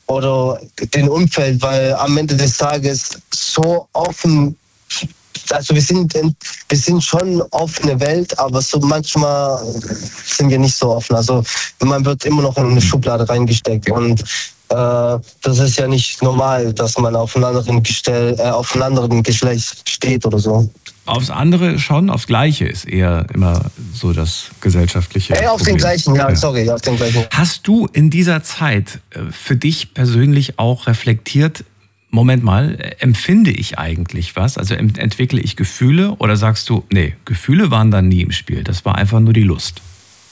oder den Umfeld, weil am Ende des Tages so offen, also wir sind schon offene Welt, aber so manchmal sind wir nicht so offen. Also man wird immer noch in eine Schublade reingesteckt und das ist ja nicht normal, dass man auf einem anderen Geschlecht steht oder so. Aufs andere schon, aufs Gleiche ist eher immer so das gesellschaftliche Problem. Auf den gleichen, sorry, auf den gleichen. Hast du in dieser Zeit für dich persönlich auch reflektiert, Moment mal, empfinde ich eigentlich was? Also entwickle ich Gefühle oder sagst du, nee, Gefühle waren da nie im Spiel, das war einfach nur die Lust?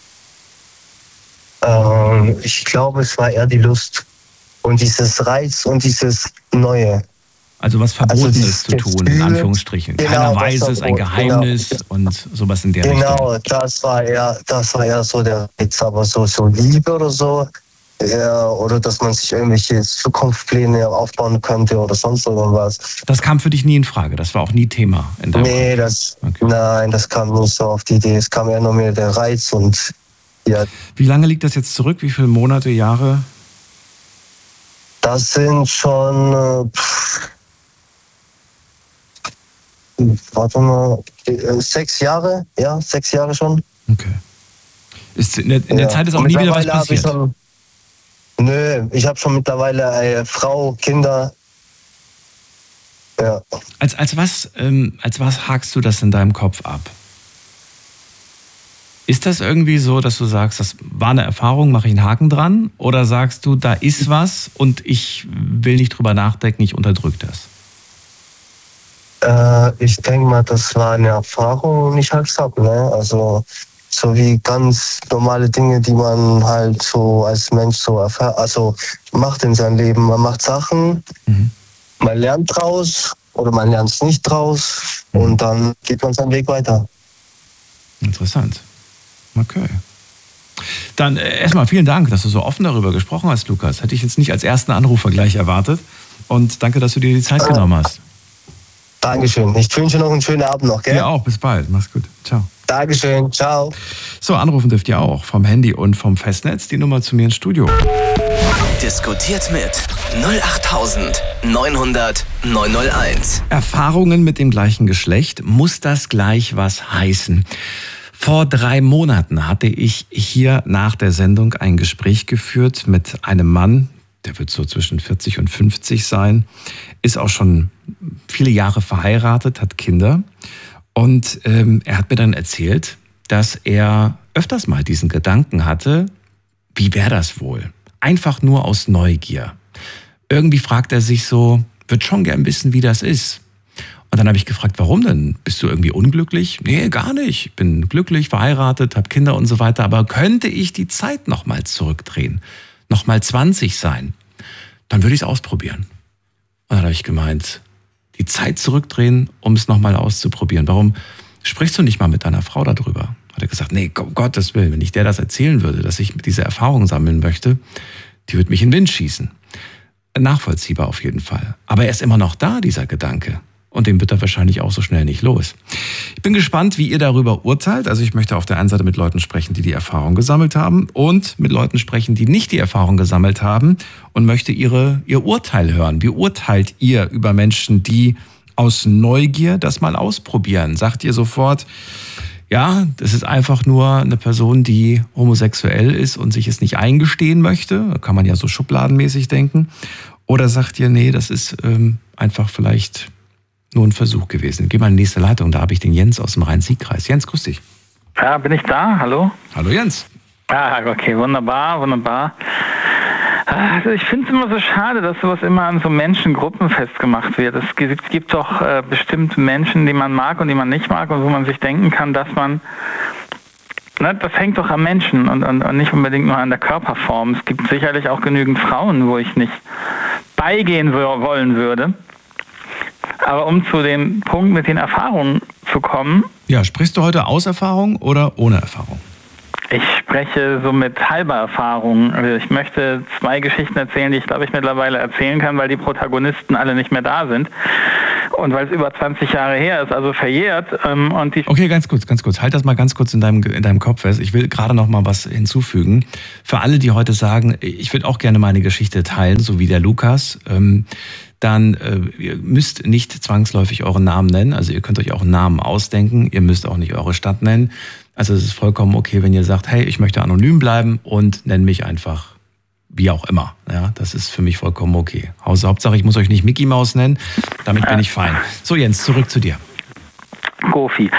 Ich glaube, es war eher die Lust und dieses Reiz und dieses Neue. Also was Verbotenes zu tun, in Anführungsstrichen. Genau, keiner weiß es, ein Geheimnis und sowas in der Richtung. Genau, das war eher so der Reiz, aber so Liebe oder so, oder dass man sich irgendwelche Zukunftspläne aufbauen könnte oder sonst irgendwas. Das kam für dich nie in Frage, das war auch nie Thema in deinem Kopf? Nein, das kam nicht so auf die Idee, es kam eher nur mehr der Reiz und ja. Wie lange liegt das jetzt zurück, wie viele Monate, Jahre? Das sind schon... warte mal, 6 Jahre? Ja, 6 Jahre schon. Okay. In der Zeit ist auch nie wieder was passiert? Ich habe schon mittlerweile eine Frau, Kinder. Ja. Als was hakst du das in deinem Kopf ab? Ist das irgendwie so, dass du sagst, das war eine Erfahrung, mache ich einen Haken dran? Oder sagst du, da ist was und ich will nicht drüber nachdenken, ich unterdrücke das? Ich denke mal, das war eine Erfahrung und ich halte ab, ne? Also so wie ganz normale Dinge, die man halt so als Mensch so erfährt, also macht in seinem Leben. Man macht Sachen, man lernt draus oder man lernt es nicht draus und dann geht man seinen Weg weiter. Interessant. Okay. Dann erstmal vielen Dank, dass du so offen darüber gesprochen hast, Lukas. Hätte ich jetzt nicht als ersten Anrufer gleich erwartet. Und danke, dass du dir die Zeit genommen hast. Dankeschön. Ich wünsche noch einen schönen Abend noch, gell? Ja auch, bis bald. Mach's gut. Ciao. Dankeschön. Ciao. So, anrufen dürft ihr auch vom Handy und vom Festnetz. Die Nummer zu mir ins Studio. Diskutiert mit 08900 901. Erfahrungen mit dem gleichen Geschlecht, muss das gleich was heißen? Vor 3 Monaten hatte ich hier nach der Sendung ein Gespräch geführt mit einem Mann, der wird so zwischen 40 und 50 sein, ist auch schon viele Jahre verheiratet, hat Kinder. Und er hat mir dann erzählt, dass er öfters mal diesen Gedanken hatte, wie wäre das wohl? Einfach nur aus Neugier. Irgendwie fragt er sich so, wird schon gern wissen, wie das ist. Und dann habe ich gefragt, warum denn? Bist du irgendwie unglücklich? Nee, gar nicht. Ich bin glücklich, verheiratet, habe Kinder und so weiter. Aber könnte ich die Zeit nochmal zurückdrehen? Nochmal 20 sein? Dann würde ich es ausprobieren. Und dann habe ich gemeint, die Zeit zurückdrehen, um es nochmal auszuprobieren. Warum sprichst du nicht mal mit deiner Frau darüber? Hat er gesagt, nee, um Gottes Willen, wenn ich der das erzählen würde, dass ich diese Erfahrung sammeln möchte, die würde mich in den Wind schießen. Nachvollziehbar auf jeden Fall. Aber er ist immer noch da, dieser Gedanke. Und den wird er wahrscheinlich auch so schnell nicht los. Ich bin gespannt, wie ihr darüber urteilt. Also ich möchte auf der einen Seite mit Leuten sprechen, die die Erfahrung gesammelt haben und mit Leuten sprechen, die nicht die Erfahrung gesammelt haben und möchte ihr Urteil hören. Wie urteilt ihr über Menschen, die aus Neugier das mal ausprobieren? Sagt ihr sofort, ja, das ist einfach nur eine Person, die homosexuell ist und sich es nicht eingestehen möchte? Da kann man ja so schubladenmäßig denken. Oder sagt ihr, nee, das ist einfach vielleicht nur ein Versuch gewesen. Geh mal in die nächste Leitung, da habe ich den Jens aus dem Rhein-Sieg-Kreis. Jens, grüß dich. Ja, bin ich da? Hallo? Hallo Jens. Ah, okay, wunderbar. Also ich finde es immer so schade, dass sowas immer an so Menschengruppen festgemacht wird. Es gibt doch bestimmt Menschen, die man mag und die man nicht mag und wo man sich denken kann, dass man... das hängt doch am Menschen und nicht unbedingt nur an der Körperform. Es gibt sicherlich auch genügend Frauen, wo ich nicht beigehen wollen würde. Aber um zu dem Punkt mit den Erfahrungen zu kommen... Ja, sprichst du heute aus Erfahrung oder ohne Erfahrung? Ich spreche so mit halber Erfahrung. Also ich möchte 2 Geschichten erzählen, die ich glaube ich mittlerweile erzählen kann, weil die Protagonisten alle nicht mehr da sind. Und weil es über 20 Jahre her ist, also verjährt. Okay, ganz kurz. Halt das mal ganz kurz in deinem Kopf fest. Ich will gerade noch mal was hinzufügen. Für alle, die heute sagen, ich würde auch gerne meine Geschichte teilen, so wie der Lukas, dann ihr müsst nicht zwangsläufig euren Namen nennen. Also ihr könnt euch auch einen Namen ausdenken. Ihr müsst auch nicht eure Stadt nennen. Also es ist vollkommen okay, wenn ihr sagt, hey, ich möchte anonym bleiben und nenn mich einfach wie auch immer. Ja, das ist für mich vollkommen okay. Hauptsache, ich muss euch nicht Mickey Maus nennen. Damit bin ich fein. So, Jens, zurück zu dir. Goofy.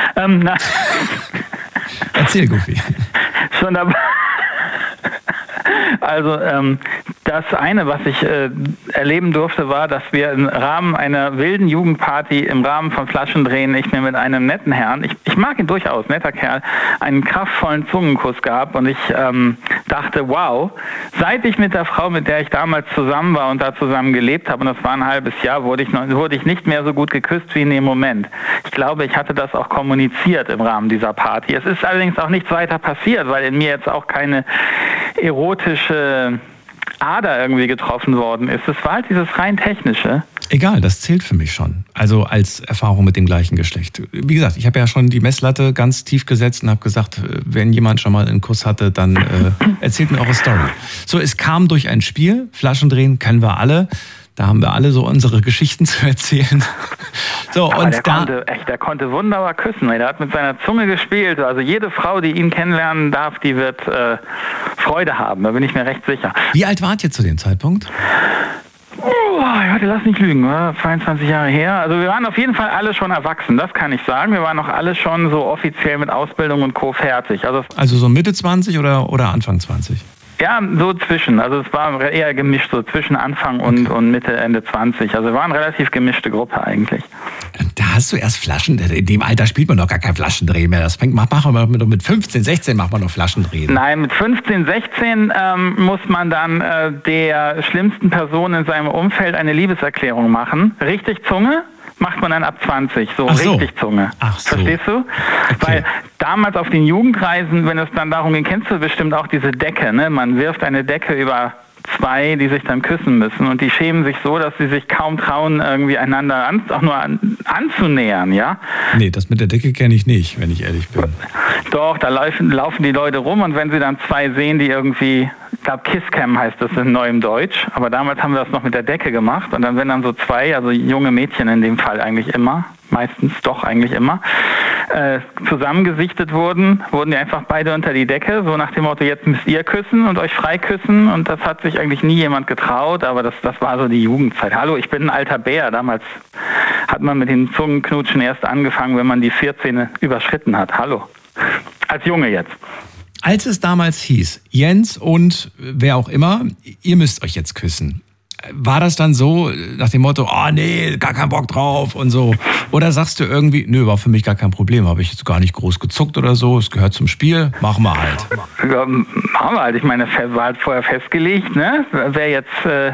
Erzähl, Goofy. Schon dabei. Also das eine, was ich erleben durfte, war, dass wir im Rahmen einer wilden Jugendparty, im Rahmen von Flaschendrehen, ich mir mit einem netten Herrn, ich mag ihn durchaus, netter Kerl, einen kraftvollen Zungenkuss gab und ich dachte, wow, seit ich mit der Frau, mit der ich damals zusammen war und da zusammen gelebt habe, und das war ein halbes Jahr, wurde ich nicht mehr so gut geküsst wie in dem Moment. Ich glaube, ich hatte das auch kommuniziert im Rahmen dieser Party. Es ist allerdings auch nichts weiter passiert, weil in mir jetzt auch keine erotische Ader irgendwie getroffen worden ist. Es war halt dieses rein technische. Egal, das zählt für mich schon. Also als Erfahrung mit dem gleichen Geschlecht. Wie gesagt, ich habe ja schon die Messlatte ganz tief gesetzt und habe gesagt, wenn jemand schon mal einen Kuss hatte, dann erzählt mir eure Story. So, es kam durch ein Spiel, Flaschendrehen kennen wir alle. Da haben wir alle so unsere Geschichten zu erzählen. So, aber und der konnte wunderbar küssen. Der hat mit seiner Zunge gespielt. Also jede Frau, die ihn kennenlernen darf, die wird Freude haben. Da bin ich mir recht sicher. Wie alt wart ihr zu dem Zeitpunkt? Warte, lass nicht lügen, oder? 22 Jahre her. Also wir waren auf jeden Fall alle schon erwachsen, das kann ich sagen. Wir waren auch alle schon so offiziell mit Ausbildung und Co. fertig. Also so Mitte 20 oder Anfang 20? Ja, so zwischen. Also es war eher gemischt, so zwischen Anfang und Mitte, Ende 20. Also wir waren eine relativ gemischte Gruppe eigentlich. Da hast du erst Flaschen, in dem Alter spielt man doch gar kein Flaschendrehen mehr. Das machen wir mit 15, 16 macht man noch Flaschendrehen. Nein, mit 15, 16 muss man dann der schlimmsten Person in seinem Umfeld eine Liebeserklärung machen. Richtig Zunge macht man dann ab 20, so richtig Zunge. Ach so. Verstehst du? Okay. Weil damals auf den Jugendreisen, wenn es dann darum ging, kennst du bestimmt auch diese Decke, ne? Man wirft eine Decke über zwei, die sich dann küssen müssen und die schämen sich so, dass sie sich kaum trauen, irgendwie einander anzunähern, ja? Nee, das mit der Decke kenne ich nicht, wenn ich ehrlich bin. Doch, da laufen die Leute rum und wenn sie dann zwei sehen, die irgendwie, ich glaube Kisscam heißt das in neuem Deutsch, aber damals haben wir das noch mit der Decke gemacht und dann wenn dann so zwei, also junge Mädchen in dem Fall eigentlich immer, meistens doch eigentlich immer, zusammengesichtet wurden die einfach beide unter die Decke, so nach dem Motto, jetzt müsst ihr küssen und euch frei küssen und das hat sich eigentlich nie jemand getraut, aber das war so die Jugendzeit. Hallo, ich bin ein alter Bär, damals hat man mit den Zungenknutschen erst angefangen, wenn man die 14 überschritten hat. Hallo, als Junge jetzt. Als es damals hieß, Jens und wer auch immer, ihr müsst euch jetzt küssen, war das dann so nach dem Motto, oh nee, gar keinen Bock drauf und so? Oder sagst du irgendwie, nö, war für mich gar kein Problem, habe ich jetzt gar nicht groß gezuckt oder so, es gehört zum Spiel, machen wir halt. Ja, machen wir halt, ich meine, war halt vorher festgelegt, ne? Wer jetzt...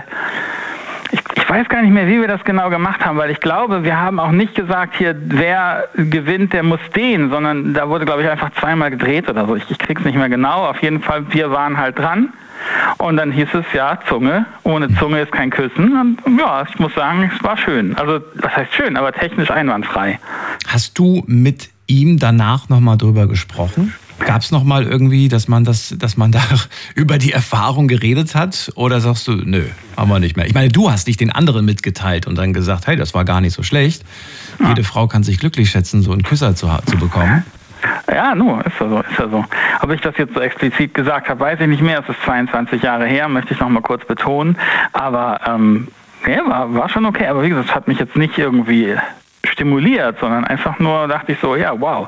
Ich weiß gar nicht mehr, wie wir das genau gemacht haben, weil ich glaube, wir haben auch nicht gesagt, hier, wer gewinnt, der muss den, sondern da wurde, glaube ich, einfach zweimal gedreht oder so. Ich krieg's nicht mehr genau. Auf jeden Fall, wir waren halt dran. Und dann hieß es, ja, Zunge. Ohne Zunge ist kein Küssen. Und ja, ich muss sagen, es war schön. Also, was heißt schön, aber technisch einwandfrei. Hast du mit ihm danach nochmal drüber gesprochen? Gab es nochmal irgendwie, dass man da über die Erfahrung geredet hat? Oder sagst du, nö, haben wir nicht mehr? Ich meine, du hast dich den anderen mitgeteilt und dann gesagt, hey, das war gar nicht so schlecht. Ja. Jede Frau kann sich glücklich schätzen, so einen Küsser zu bekommen. Ja, ist ja so. Ob ich das jetzt so explizit gesagt habe, weiß ich nicht mehr. Es ist 22 Jahre her, möchte ich noch mal kurz betonen. Aber war schon okay. Aber wie gesagt, es hat mich jetzt nicht irgendwie stimuliert, sondern einfach nur dachte ich so, ja, wow.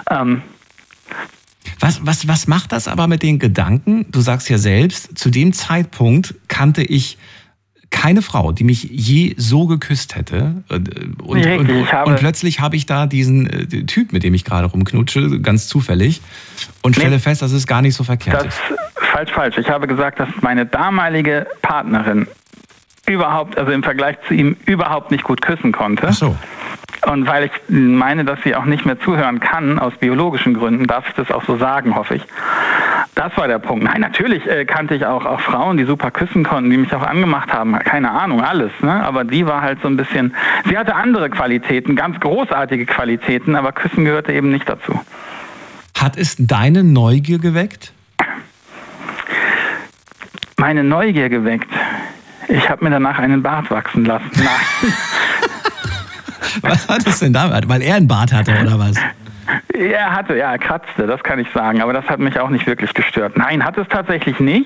Was macht das aber mit den Gedanken? Du sagst ja selbst, zu dem Zeitpunkt kannte ich keine Frau, die mich je so geküsst hätte. Und plötzlich habe ich da diesen Typ, mit dem ich gerade rumknutsche, ganz zufällig, und stelle fest, dass es gar nicht so verkehrt ist. Falsch. Ich habe gesagt, dass meine damalige Partnerin also im Vergleich zu ihm überhaupt nicht gut küssen konnte. Ach so. Und weil ich meine, dass sie auch nicht mehr zuhören kann, aus biologischen Gründen, darf ich das auch so sagen, hoffe ich, Das war der Punkt. Nein, natürlich kannte ich auch Frauen, die super küssen konnten, die mich auch angemacht haben. Keine Ahnung, alles. Ne? Aber die war halt so ein bisschen... Sie hatte andere Qualitäten, ganz großartige Qualitäten, aber Küssen gehörte eben nicht dazu. Hat es deine Neugier geweckt? Meine Neugier geweckt? Ich habe mir danach einen Bart wachsen lassen. Nein. Was hat es denn damit? Weil er einen Bart hatte, oder was? Er kratzte, das kann ich sagen, aber das hat mich auch nicht wirklich gestört. Nein, hat es tatsächlich nicht.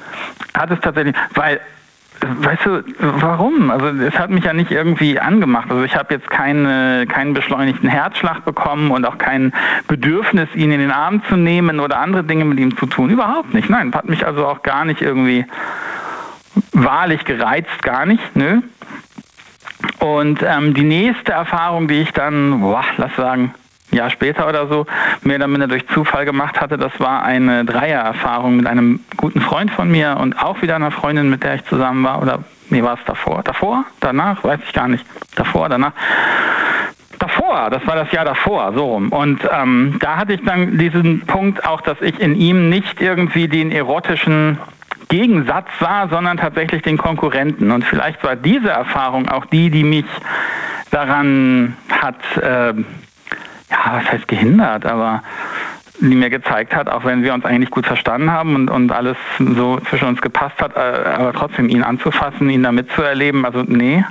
Weil, weißt du, warum? Also es hat mich ja nicht irgendwie angemacht. Also ich habe jetzt keinen beschleunigten Herzschlag bekommen und auch kein Bedürfnis, ihn in den Arm zu nehmen oder andere Dinge mit ihm zu tun. Überhaupt nicht. Nein, hat mich also auch gar nicht irgendwie wahrlich gereizt, gar nicht, nö. Und die nächste Erfahrung, die ich dann, lass sagen, ein Jahr später oder so, mehr oder minder durch Zufall gemacht hatte, das war eine Dreiererfahrung mit einem guten Freund von mir und auch wieder einer Freundin, mit der ich zusammen war. Oder, nee, war es davor? Davor? Danach? Weiß ich gar nicht. Davor, danach? Davor, das war das Jahr davor, so rum. Und da hatte ich dann diesen Punkt auch, dass ich in ihm nicht irgendwie den erotischen Gegensatz sah, sondern tatsächlich den Konkurrenten. Und vielleicht war diese Erfahrung auch die mich daran hat... was heißt gehindert, aber die mir gezeigt hat, auch wenn wir uns eigentlich gut verstanden haben und alles so zwischen uns gepasst hat, aber trotzdem ihn anzufassen, ihn da mitzuerleben, also nee,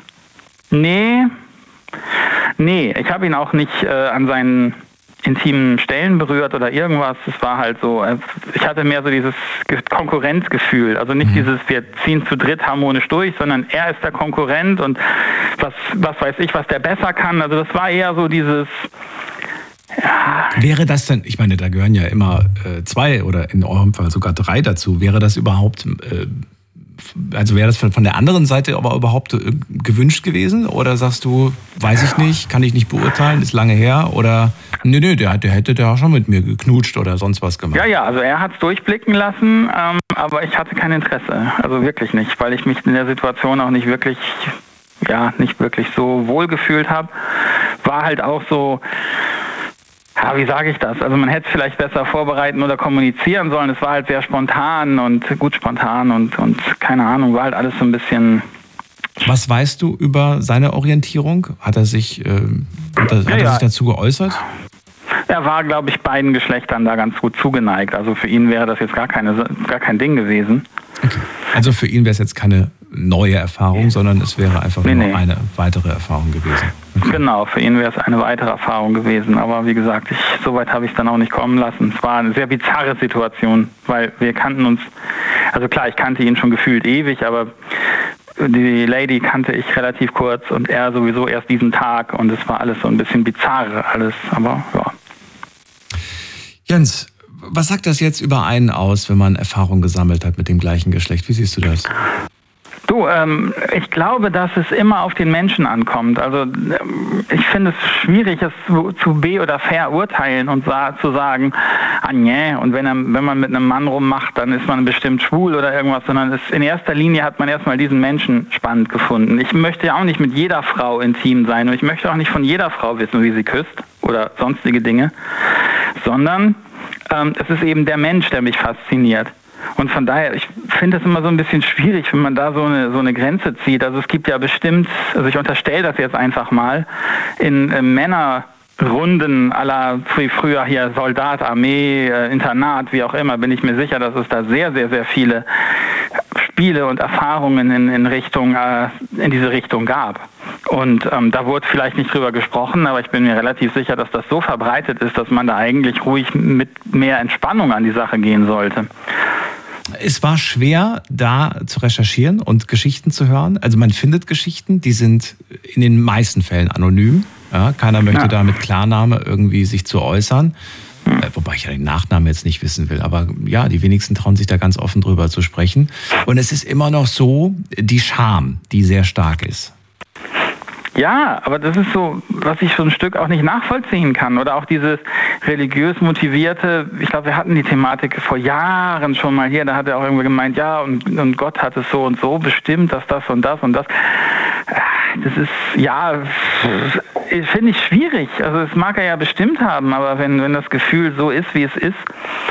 ich habe ihn auch nicht an seinen intimen Stellen berührt oder irgendwas, es war halt so, ich hatte mehr so dieses Konkurrenzgefühl, also nicht dieses, wir ziehen zu dritt harmonisch durch, sondern er ist der Konkurrent und was weiß ich, was der besser kann, also das war eher so dieses... Ja. Wäre das denn, ich meine, da gehören ja immer 2 oder in eurem Fall sogar 3 dazu, wäre das überhaupt, also wäre das von der anderen Seite aber überhaupt gewünscht gewesen? Oder sagst du, weiß ich nicht, kann ich nicht beurteilen, ist lange her? Oder, nee, der hätte da schon mit mir geknutscht oder sonst was gemacht? Ja, also er hat es durchblicken lassen, aber ich hatte kein Interesse, also wirklich nicht, weil ich mich in der Situation auch nicht wirklich so wohl gefühlt habe. War halt auch so... Ja, wie sage ich das? Also man hätte es vielleicht besser vorbereiten oder kommunizieren sollen. Es war halt sehr spontan und keine Ahnung, war halt alles so ein bisschen... Was weißt du über seine Orientierung? Hat er sich dazu geäußert? Er war, glaube ich, beiden Geschlechtern da ganz gut zugeneigt. Also für ihn wäre das jetzt gar kein Ding gewesen. Okay. Also für ihn wäre es jetzt keine neue Erfahrung, sondern es wäre einfach nur eine weitere Erfahrung gewesen. Okay. Genau, für ihn wäre es eine weitere Erfahrung gewesen. Aber wie gesagt, so weit habe ich es dann auch nicht kommen lassen. Es war eine sehr bizarre Situation, weil wir kannten uns, also klar, ich kannte ihn schon gefühlt ewig, aber die Lady kannte ich relativ kurz und er sowieso erst diesen Tag und es war alles so ein bisschen bizarr alles, aber ja. Jens, was sagt das jetzt über einen aus, wenn man Erfahrung gesammelt hat mit dem gleichen Geschlecht? Wie siehst du das? Du, ich glaube, dass es immer auf den Menschen ankommt. Also ich finde es schwierig, es zu oder verurteilen und zu sagen, und wenn man mit einem Mann rummacht, dann ist man bestimmt schwul oder irgendwas, sondern in erster Linie hat man erstmal diesen Menschen spannend gefunden. Ich möchte ja auch nicht mit jeder Frau intim sein und ich möchte auch nicht von jeder Frau wissen, wie sie küsst oder sonstige Dinge, sondern es ist eben der Mensch, der mich fasziniert. Und von daher, ich finde es immer so ein bisschen schwierig, wenn man da so eine Grenze zieht. Also es gibt ja bestimmt, also ich unterstelle das jetzt einfach mal, in Männerrunden à la früher hier Soldat, Armee, Internat, wie auch immer, bin ich mir sicher, dass es da sehr, sehr, sehr viele Spiele und Erfahrungen in diese Richtung gab. Und da wurde vielleicht nicht drüber gesprochen, aber ich bin mir relativ sicher, dass das so verbreitet ist, dass man da eigentlich ruhig mit mehr Entspannung an die Sache gehen sollte. Es war schwer, da zu recherchieren und Geschichten zu hören. Also man findet Geschichten, die sind in den meisten Fällen anonym. Ja, keiner möchte da mit Klarname irgendwie sich zu äußern. Wobei ich ja den Nachnamen jetzt nicht wissen will. Aber ja, die wenigsten trauen sich da ganz offen drüber zu sprechen. Und es ist immer noch so die Scham, die sehr stark ist. Ja, aber das ist so, was ich so ein Stück auch nicht nachvollziehen kann. Oder auch dieses religiös motivierte, ich glaube, wir hatten die Thematik vor Jahren schon mal hier, da hat er auch irgendwie gemeint, ja, und Gott hat es so und so bestimmt, dass das und das und das. Das ist, ja, finde ich schwierig. Also das mag er ja bestimmt haben, aber wenn das Gefühl so ist, wie es ist,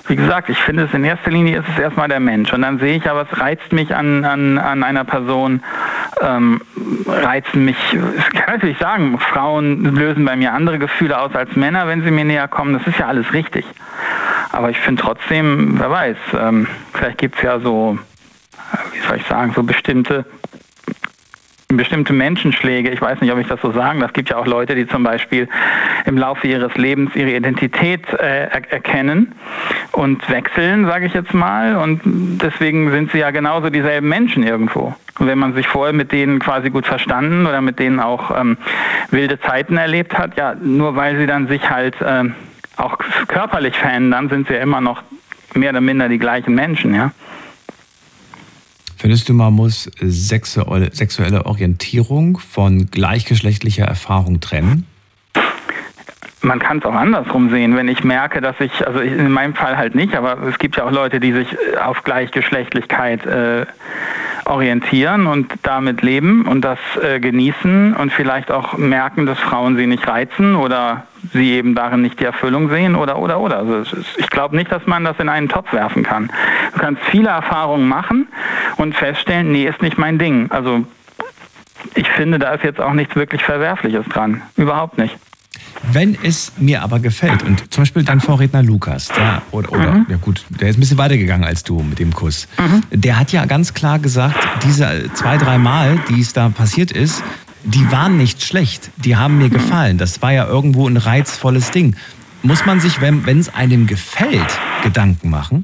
wie gesagt, ich finde es in erster Linie ist es erstmal der Mensch. Und dann sehe ich ja, was reizt mich an einer Person, reizen mich, ich kann natürlich sagen, Frauen lösen bei mir andere Gefühle aus als Männer, wenn sie mir näher kommen. Das ist ja alles richtig. Aber ich finde trotzdem, wer weiß, vielleicht gibt es ja so, wie soll ich sagen, so bestimmte Menschenschläge, ich weiß nicht, ob ich das so sagen darf. Es gibt ja auch Leute, die zum Beispiel im Laufe ihres Lebens ihre Identität erkennen und wechseln, sage ich jetzt mal. Und deswegen sind sie ja genauso dieselben Menschen irgendwo. Und wenn man sich vorher mit denen quasi gut verstanden oder mit denen auch wilde Zeiten erlebt hat, ja, nur weil sie dann sich halt auch körperlich verändern, sind sie ja immer noch mehr oder minder die gleichen Menschen, ja. Findest du, man muss sexuelle Orientierung von gleichgeschlechtlicher Erfahrung trennen? Man kann es auch andersrum sehen, wenn ich merke, dass also in meinem Fall halt nicht, aber es gibt ja auch Leute, die sich auf Gleichgeschlechtlichkeit orientieren und damit leben und das genießen und vielleicht auch merken, dass Frauen sie nicht reizen oder sie eben darin nicht die Erfüllung sehen oder. Also ich glaube nicht, dass man das in einen Topf werfen kann. Du kannst viele Erfahrungen machen und feststellen, nee, ist nicht mein Ding. Also ich finde, da ist jetzt auch nichts wirklich Verwerfliches dran. Überhaupt nicht. Wenn es mir aber gefällt, und zum Beispiel dein Vorredner Lukas, ja gut, der ist ein bisschen weitergegangen als du mit dem Kuss. Der hat ja ganz klar gesagt, diese 2-3 Mal, die es da passiert ist, die waren nicht schlecht, die haben mir gefallen. Das war ja irgendwo ein reizvolles Ding. Muss man sich, wenn es einem gefällt, Gedanken machen?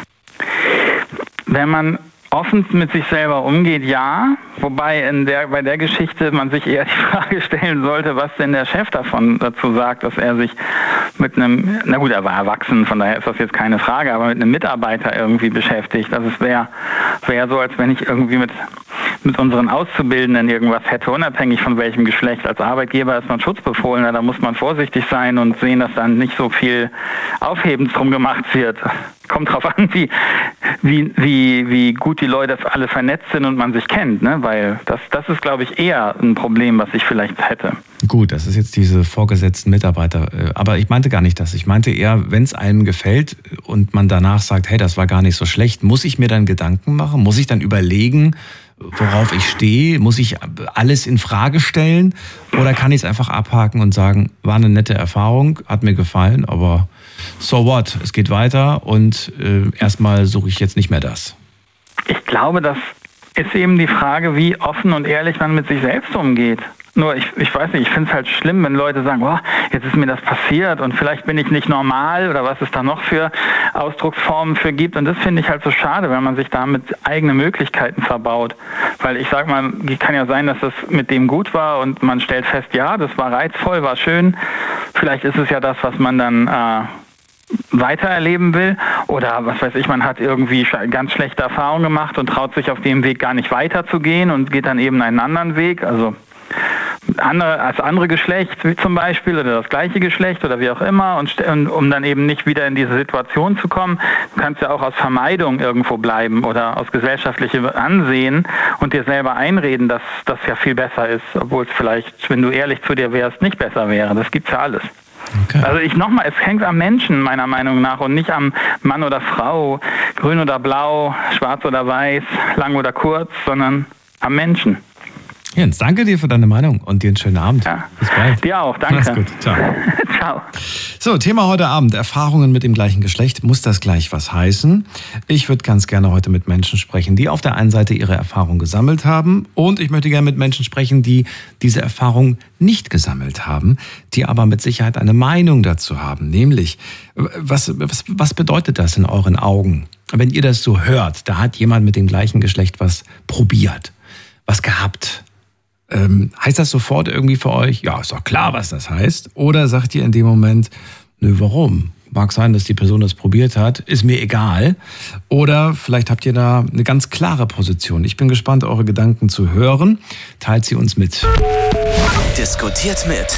Wenn man offen mit sich selber umgeht, ja. Wobei bei der Geschichte man sich eher die Frage stellen sollte, was denn der Chef davon dazu sagt, dass er sich mit einem, na gut, er war erwachsen, von daher ist das jetzt keine Frage, aber mit einem Mitarbeiter irgendwie beschäftigt. Also es wäre so, als wenn ich irgendwie mit unseren Auszubildenden irgendwas hätte, unabhängig von welchem Geschlecht. Als Arbeitgeber ist man Schutzbefohlener, da muss man vorsichtig sein und sehen, dass dann nicht so viel Aufhebens drum gemacht wird. Kommt drauf an, wie gut die Leute alle vernetzt sind und man sich kennt, ne? Weil das ist, glaube ich, eher ein Problem, was ich vielleicht hätte. Gut, das ist jetzt diese vorgesetzten Mitarbeiter, aber ich meinte gar nicht das. Ich meinte eher, wenn es einem gefällt und man danach sagt, hey, das war gar nicht so schlecht, muss ich mir dann Gedanken machen? Muss ich dann überlegen, worauf ich stehe? Muss ich alles in Frage stellen? Oder kann ich es einfach abhaken und sagen, war eine nette Erfahrung, hat mir gefallen, aber so what? Es geht weiter und erstmal suche ich jetzt nicht mehr das. Ich glaube, das ist eben die Frage, wie offen und ehrlich man mit sich selbst umgeht. Nur, ich weiß nicht, ich finde es halt schlimm, wenn Leute sagen, oh, jetzt ist mir das passiert und vielleicht bin ich nicht normal oder was es da noch für Ausdrucksformen für gibt. Und das finde ich halt so schade, wenn man sich damit eigene Möglichkeiten verbaut. Weil ich sag mal, kann ja sein, dass das mit dem gut war und man stellt fest, ja, das war reizvoll, war schön. Vielleicht ist es ja das, was man dann weiter erleben will oder was weiß ich, man hat irgendwie ganz schlechte Erfahrungen gemacht und traut sich auf dem Weg gar nicht weiterzugehen und geht dann eben einen anderen Weg, also als andere Geschlecht wie zum Beispiel oder das gleiche Geschlecht oder wie auch immer und um dann eben nicht wieder in diese Situation zu kommen. Du kannst ja auch aus Vermeidung irgendwo bleiben oder aus gesellschaftlichem Ansehen und dir selber einreden, dass das ja viel besser ist, obwohl es vielleicht, wenn du ehrlich zu dir wärst, nicht besser wäre. Das gibt's ja alles. Okay. Also es hängt am Menschen meiner Meinung nach und nicht am Mann oder Frau, grün oder blau, schwarz oder weiß, lang oder kurz, sondern am Menschen. Jens, danke dir für deine Meinung und dir einen schönen Abend. Ja. Bis bald. Dir auch, danke. Mach's gut. Ciao. Ciao. So, Thema heute Abend. Erfahrungen mit dem gleichen Geschlecht. Muss das gleich was heißen? Ich würde ganz gerne heute mit Menschen sprechen, die auf der einen Seite ihre Erfahrung gesammelt haben und ich möchte gerne mit Menschen sprechen, die diese Erfahrung nicht gesammelt haben, die aber mit Sicherheit eine Meinung dazu haben. Nämlich, was bedeutet das in euren Augen? Wenn ihr das so hört, da hat jemand mit dem gleichen Geschlecht was probiert, was gehabt. Heißt das sofort irgendwie für euch, ja, ist doch klar, was das heißt? Oder sagt ihr in dem Moment, nö, warum? Mag sein, dass die Person das probiert hat, ist mir egal. Oder vielleicht habt ihr da eine ganz klare Position. Ich bin gespannt, eure Gedanken zu hören. Teilt sie uns mit. Diskutiert mit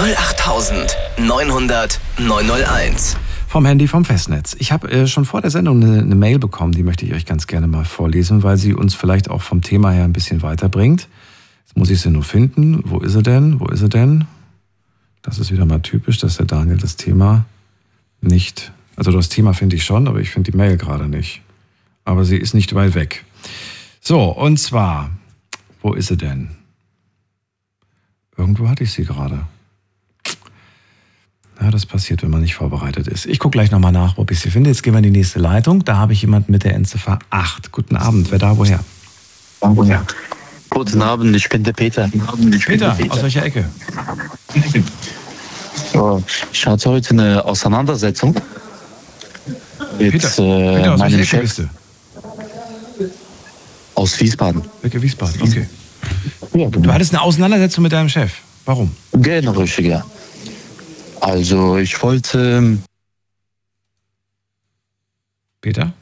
08900 901. Vom Handy, vom Festnetz. Ich habe schon vor der Sendung eine Mail bekommen, die möchte ich euch ganz gerne mal vorlesen, weil sie uns vielleicht auch vom Thema her ein bisschen weiterbringt. Jetzt muss ich sie nur finden. Wo ist sie denn? Das ist wieder mal typisch, dass der Daniel das Thema nicht Also das Thema finde ich schon, aber ich finde die Mail gerade nicht. Aber sie ist nicht weit weg. So, und zwar, wo ist sie denn? Irgendwo hatte ich sie gerade. Ja, das passiert, wenn man nicht vorbereitet ist. Ich gucke gleich nochmal nach, ob ich sie finde. Jetzt gehen wir in die nächste Leitung. Da habe ich jemanden mit der Endziffer 8. Guten Abend. Wer da, woher? Guten Abend, ich bin der Peter. Peter, aus welcher Ecke? So, ich hatte heute eine Auseinandersetzung mit Peter, aus welcher meinem Ecke Chef bist du? aus Wiesbaden. Ecke Wiesbaden, okay. Ja, Du genau. hattest eine Auseinandersetzung mit deinem Chef. Warum? Genau, richtig, ja. Also ich wollte... Peter?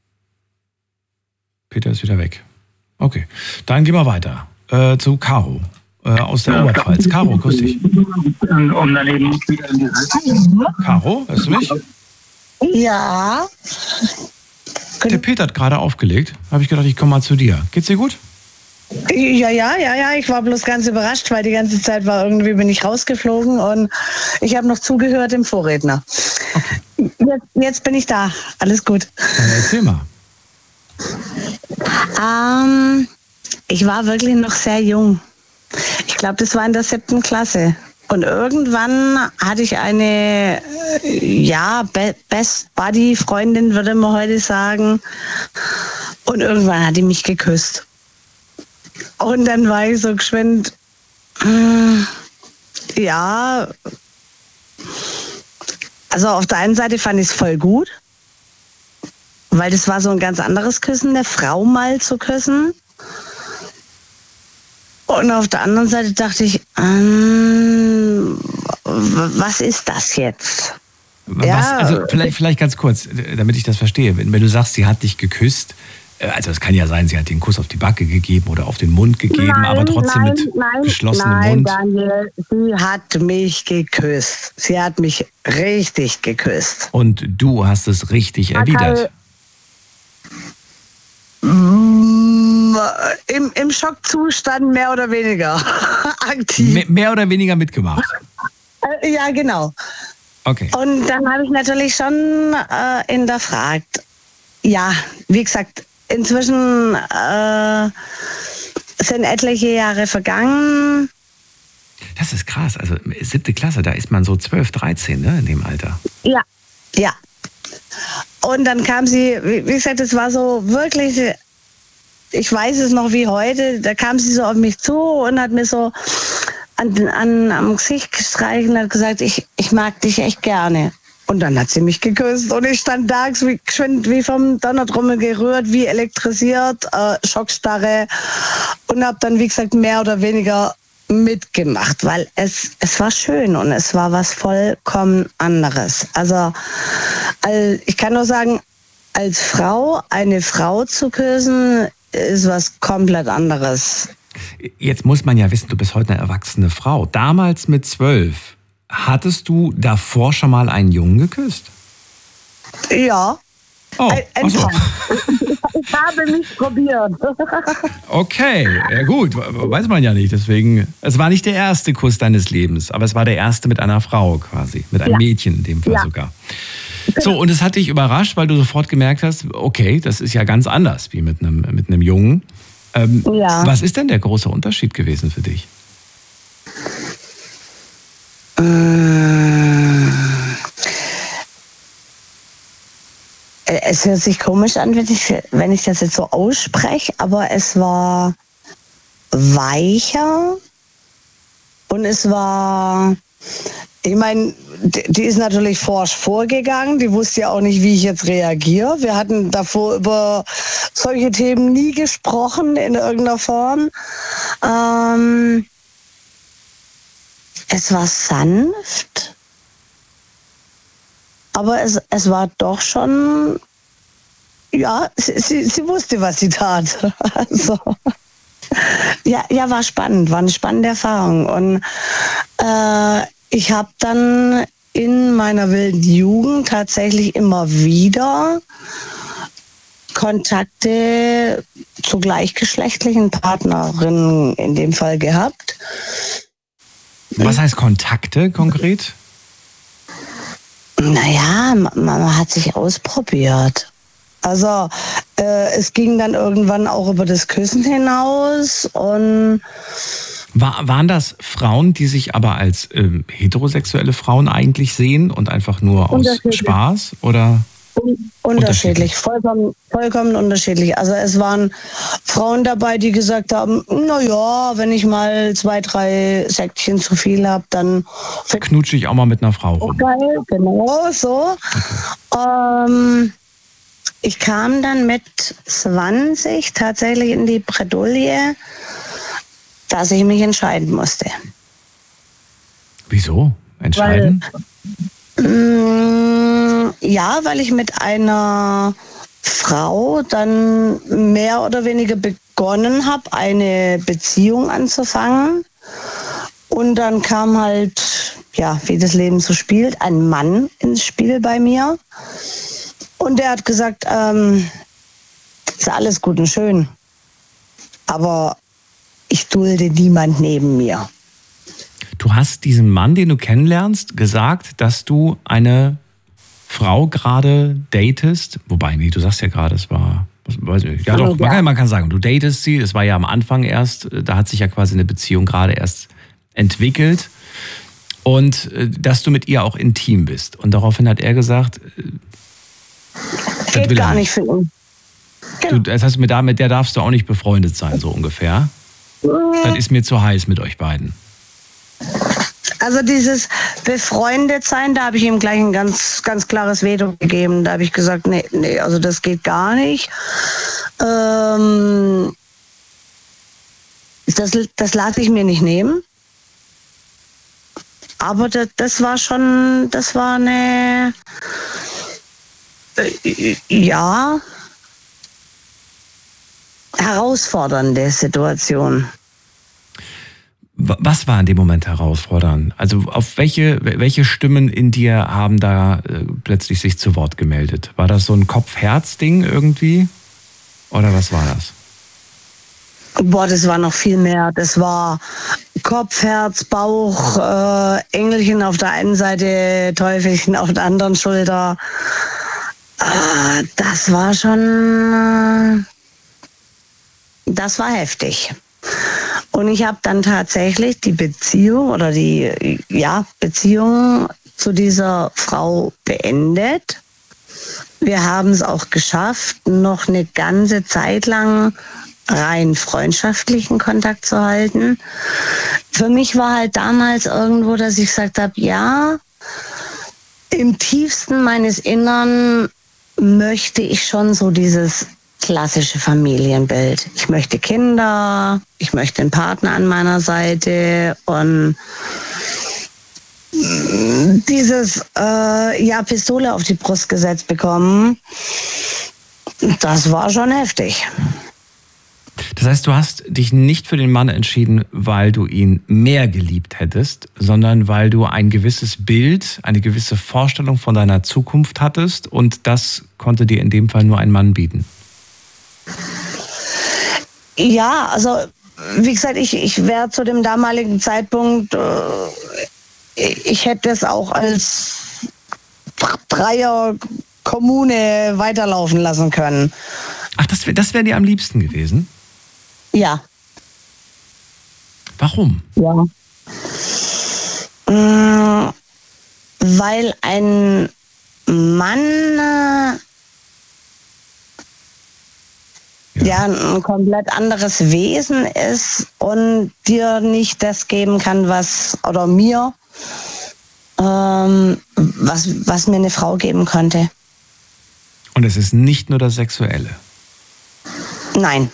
Peter ist wieder weg. Okay, dann gehen wir weiter zu Caro aus der Oberpfalz. Caro, grüß dich. Um daneben wieder in die Caro, hörst du mich? Ja. Der Peter hat gerade aufgelegt. Habe ich gedacht, ich komme mal zu dir. Geht's dir gut? Ja. Ich war bloß ganz überrascht, weil die ganze Zeit bin ich rausgeflogen und ich habe noch zugehört dem Vorredner. Okay. Jetzt bin ich da. Alles gut. Dann erzähl mal. Ich war wirklich noch sehr jung. Ich glaube, das war in der 7. Klasse. Und irgendwann hatte ich eine, Best Buddy Freundin, würde man heute sagen. Und irgendwann hat die mich geküsst. Und dann war ich so geschwind, also auf der einen Seite fand ich es voll gut, weil das war so ein ganz anderes Küssen, eine Frau mal zu küssen. Und auf der anderen Seite dachte ich, was ist das jetzt? Also vielleicht ganz kurz, damit ich das verstehe. Wenn du sagst, sie hat dich geküsst, also es kann ja sein, sie hat dir einen Kuss auf die Backe gegeben oder auf den Mund gegeben, aber trotzdem mit geschlossenem Mund. Nein, Daniel, sie hat mich geküsst. Sie hat mich richtig geküsst. Und du hast es richtig erwidert. Im Schockzustand mehr oder weniger aktiv. Mehr oder weniger mitgemacht. Ja, genau. Okay. Und dann habe ich natürlich schon hinterfragt. Ja, wie gesagt, inzwischen sind etliche Jahre vergangen. Das ist krass. Also 7. Klasse, da ist man so 12, 13, ne, in dem Alter. Ja. Und dann kam sie, wie gesagt, es war so wirklich, ich weiß es noch wie heute, da kam sie so auf mich zu und hat mir so am Gesicht gestreichelt und hat gesagt, ich mag dich echt gerne. Und dann hat sie mich geküsst und ich stand da geschwind wie vom Donnertrommel gerührt, wie elektrisiert, Schockstarre und habe dann, wie gesagt, mehr oder weniger mitgemacht, weil es war schön und es war was vollkommen anderes. Also ich kann nur sagen, als Frau, eine Frau zu küssen, ist was komplett anderes. Jetzt muss man ja wissen, du bist heute eine erwachsene Frau. Damals mit 12, hattest du davor schon mal einen Jungen geküsst? Ja. Oh, Ich habe mich probiert. Okay, ja gut, weiß man ja nicht. Deswegen, es war nicht der erste Kuss deines Lebens, aber es war der erste mit einer Frau quasi, mit einem Mädchen in dem Fall sogar. So, und es hat dich überrascht, weil du sofort gemerkt hast, okay, das ist ja ganz anders wie mit einem Jungen. Was ist denn der große Unterschied gewesen für dich? Es hört sich komisch an, wenn ich das jetzt so ausspreche, aber es war weicher und es war, ich meine, die ist natürlich forsch vorgegangen, die wusste ja auch nicht, wie ich jetzt reagiere. Wir hatten davor über solche Themen nie gesprochen in irgendeiner Form. Es war sanft. Aber es war doch schon, ja, sie wusste, was sie tat. Also, ja, war spannend, war eine spannende Erfahrung. Und ich habe dann in meiner wilden Jugend tatsächlich immer wieder Kontakte zu gleichgeschlechtlichen Partnerinnen in dem Fall gehabt. Was heißt Kontakte konkret? Naja, man hat sich ausprobiert. Also es ging dann irgendwann auch über das Küssen hinaus und Waren das Frauen, die sich aber als heterosexuelle Frauen eigentlich sehen und einfach nur aus Spaß? Oder? Unterschiedlich, vollkommen unterschiedlich. Also es waren Frauen dabei, die gesagt haben, naja, wenn ich mal 2, 3 Säckchen zu viel habe, dann knutsche ich auch mal mit einer Frau rum. Geil, genau so. Okay. Ich kam dann mit 20 tatsächlich in die Bredouille, dass ich mich entscheiden musste. Wieso? Entscheiden? Weil ich mit einer Frau dann mehr oder weniger begonnen habe, eine Beziehung anzufangen. Und dann kam halt, ja, wie das Leben so spielt, ein Mann ins Spiel bei mir. Und der hat gesagt, ist alles gut und schön, aber ich dulde niemand neben mir. Du hast diesem Mann, den du kennenlernst, gesagt, dass du eine Frau gerade datest. Wobei, nee, du sagst ja gerade, es war... Weiß ich, ja doch, man kann sagen, du datest sie, es war ja am Anfang erst, da hat sich ja quasi eine Beziehung gerade erst entwickelt. Und dass du mit ihr auch intim bist. Und daraufhin hat er gesagt... Geht gar nicht für ihn. Genau. Das heißt, mit der darfst du auch nicht befreundet sein, so ungefähr. Das ist mir zu heiß mit euch beiden. Also dieses befreundet sein, da habe ich ihm gleich ein ganz, ganz klares Veto gegeben. Da habe ich gesagt, nee, also das geht gar nicht. Das lasse ich mir nicht nehmen. Aber das war eine... herausfordernde Situation. Was war in dem Moment herausfordernd? Also auf welche Stimmen in dir haben da plötzlich sich zu Wort gemeldet? War das so ein Kopf-Herz-Ding irgendwie? Oder was war das? Boah, das war noch viel mehr. Das war Kopf, Herz, Bauch, Engelchen auf der einen Seite, Teufelchen auf der anderen Schulter. Das war schon... Das war heftig. Und ich habe dann tatsächlich die Beziehung zu dieser Frau beendet. Wir haben es auch geschafft, noch eine ganze Zeit lang rein freundschaftlichen Kontakt zu halten. Für mich war halt damals irgendwo, dass ich gesagt habe, ja, im tiefsten meines Innern möchte ich schon so dieses klassische Familienbild. Ich möchte Kinder, ich möchte einen Partner an meiner Seite und dieses Pistole auf die Brust gesetzt bekommen, das war schon heftig. Das heißt, du hast dich nicht für den Mann entschieden, weil du ihn mehr geliebt hättest, sondern weil du ein gewisses Bild, eine gewisse Vorstellung von deiner Zukunft hattest und das konnte dir in dem Fall nur ein Mann bieten. Ja, also wie gesagt, ich wäre zu dem damaligen Zeitpunkt, ich hätte es auch als Dreier-Kommune weiterlaufen lassen können. Ach, das wär dir am liebsten gewesen? Ja. Warum? Ja. Weil ein Mann ein komplett anderes Wesen ist und dir nicht das geben kann, was mir eine Frau geben konnte. Und es ist nicht nur das Sexuelle? Nein.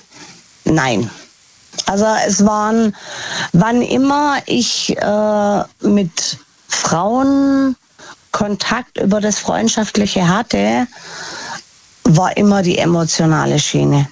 Also es waren, wann immer ich mit Frauen Kontakt über das Freundschaftliche hatte, war immer die emotionale Schiene.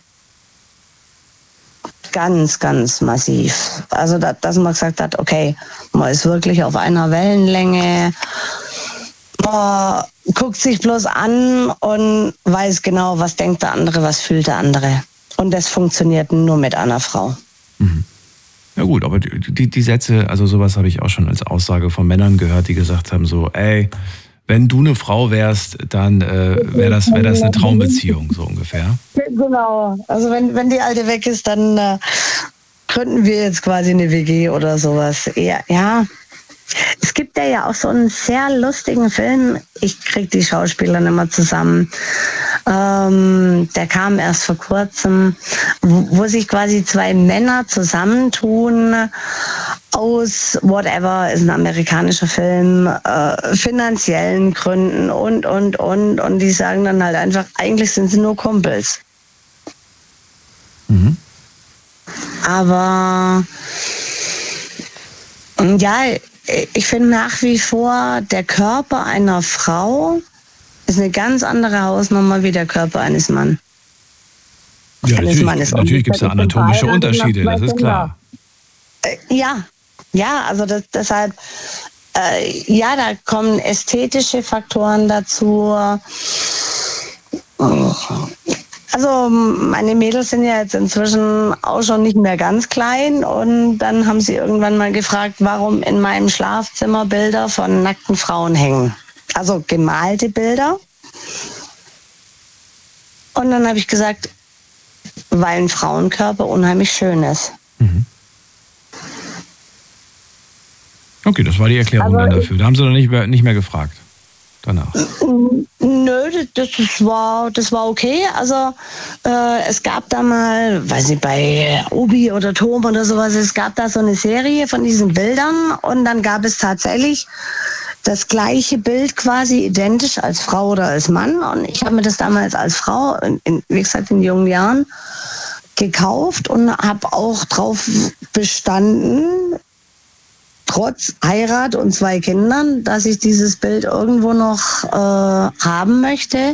Ganz, ganz massiv. Also, dass man gesagt hat, okay, man ist wirklich auf einer Wellenlänge, man guckt sich bloß an und weiß genau, was denkt der andere, was fühlt der andere. Und das funktioniert nur mit einer Frau. Mhm. Ja gut, aber die Sätze, also sowas habe ich auch schon als Aussage von Männern gehört, die gesagt haben so, ey, wenn du eine Frau wärst, dann wäre das eine Traumbeziehung, so ungefähr. Genau. Also wenn die Alte weg ist, dann gründen wir jetzt quasi eine WG oder sowas. Ja. Es gibt ja auch so einen sehr lustigen Film, ich krieg die Schauspieler nicht mehr zusammen, der kam erst vor kurzem, wo sich quasi zwei Männer zusammentun aus whatever, ist ein amerikanischer Film, finanziellen Gründen und die sagen dann halt einfach, eigentlich sind sie nur Kumpels. Mhm. Aber ja, ich finde nach wie vor, der Körper einer Frau ist eine ganz andere Hausnummer wie der Körper eines Mannes. Ja, natürlich gibt es da anatomische Unterschiede, das ist klar. Ja, also deshalb, da kommen ästhetische Faktoren dazu. Also meine Mädels sind ja jetzt inzwischen auch schon nicht mehr ganz klein und dann haben sie irgendwann mal gefragt, warum in meinem Schlafzimmer Bilder von nackten Frauen hängen. Also gemalte Bilder. Und dann habe ich gesagt, weil ein Frauenkörper unheimlich schön ist. Mhm. Okay, das war die Erklärung dann dafür. Da haben sie dann nicht mehr gefragt danach. Nö, das war okay. Also es gab da mal, weiß nicht, bei Obi oder Tom oder sowas, es gab da so eine Serie von diesen Bildern und dann gab es tatsächlich das gleiche Bild quasi identisch als Frau oder als Mann. Und ich habe mir das damals als Frau, wie gesagt, in jungen Jahren gekauft und habe auch drauf bestanden, trotz Heirat und 2 Kindern, dass ich dieses Bild irgendwo noch haben möchte.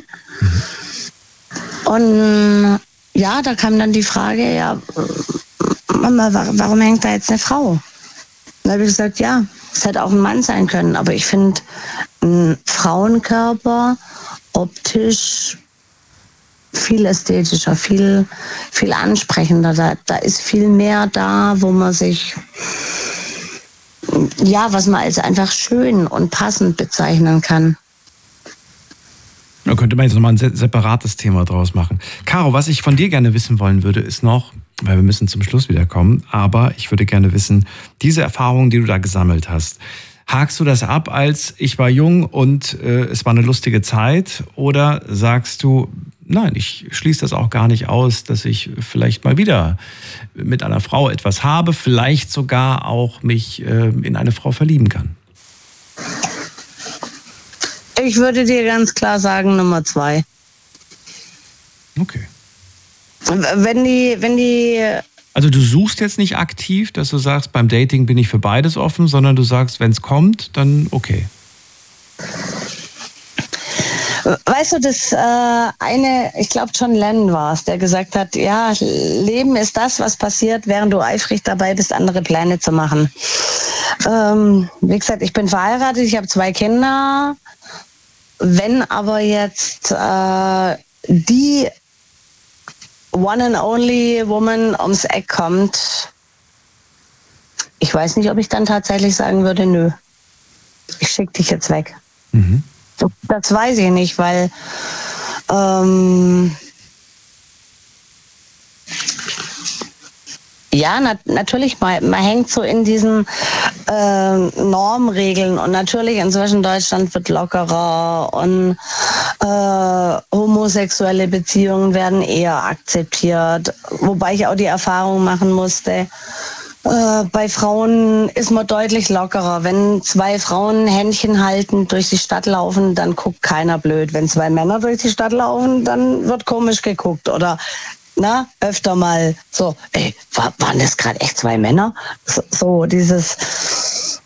Und ja, da kam dann die Frage, ja, Mama, warum hängt da jetzt eine Frau? Dann habe ich gesagt, ja, es hätte auch ein Mann sein können, aber ich finde einen Frauenkörper optisch viel ästhetischer, viel ansprechender. Da ist viel mehr da, wo man sich, ja, was man als einfach schön und passend bezeichnen kann. Da könnte man jetzt nochmal ein separates Thema draus machen. Caro, was ich von dir gerne wissen wollen würde, ist noch, weil wir müssen zum Schluss wieder kommen, aber ich würde gerne wissen, diese Erfahrungen, die du da gesammelt hast, hakst du das ab als ich war jung und es war eine lustige Zeit oder sagst du, nein, ich schließe das auch gar nicht aus, dass ich vielleicht mal wieder mit einer Frau etwas habe, vielleicht sogar auch mich in eine Frau verlieben kann? Ich würde dir ganz klar sagen, Nummer 2. Okay. Wenn die Also du suchst jetzt nicht aktiv, dass du sagst, beim Dating bin ich für beides offen, sondern du sagst, wenn es kommt, dann okay. Weißt du, ich glaube John Lennon war es, der gesagt hat, ja, Leben ist das, was passiert, während du eifrig dabei bist, andere Pläne zu machen. Wie gesagt, ich bin verheiratet, ich habe 2 Kinder. Wenn aber jetzt die one and only woman ums Eck kommt, ich weiß nicht, ob ich dann tatsächlich sagen würde, nö, ich schicke dich jetzt weg. Mhm. Das weiß ich nicht, weil ja, natürlich, man hängt so in diesen Normregeln und natürlich inzwischen Deutschland wird lockerer und homosexuelle Beziehungen werden eher akzeptiert, wobei ich auch die Erfahrung machen musste, bei Frauen ist man deutlich lockerer. Wenn 2 Frauen Händchen halten, durch die Stadt laufen, dann guckt keiner blöd. Wenn 2 Männer durch die Stadt laufen, dann wird komisch geguckt oder öfter mal so, ey, waren das gerade echt 2 Männer? So dieses,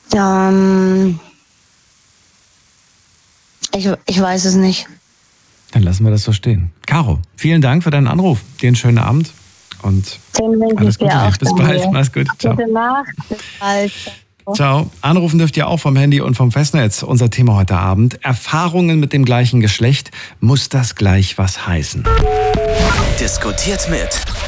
ich weiß es nicht. Dann lassen wir das so stehen. Caro, vielen Dank für deinen Anruf. Dir einen schönen Abend und alles Gute. Bis bald. Mach's gut. Ciao. Gute Nacht. Bis bald. Ciao. Anrufen dürft ihr auch vom Handy und vom Festnetz. Unser Thema heute Abend. Erfahrungen mit dem gleichen Geschlecht. Muss das gleich was heißen? Diskutiert mit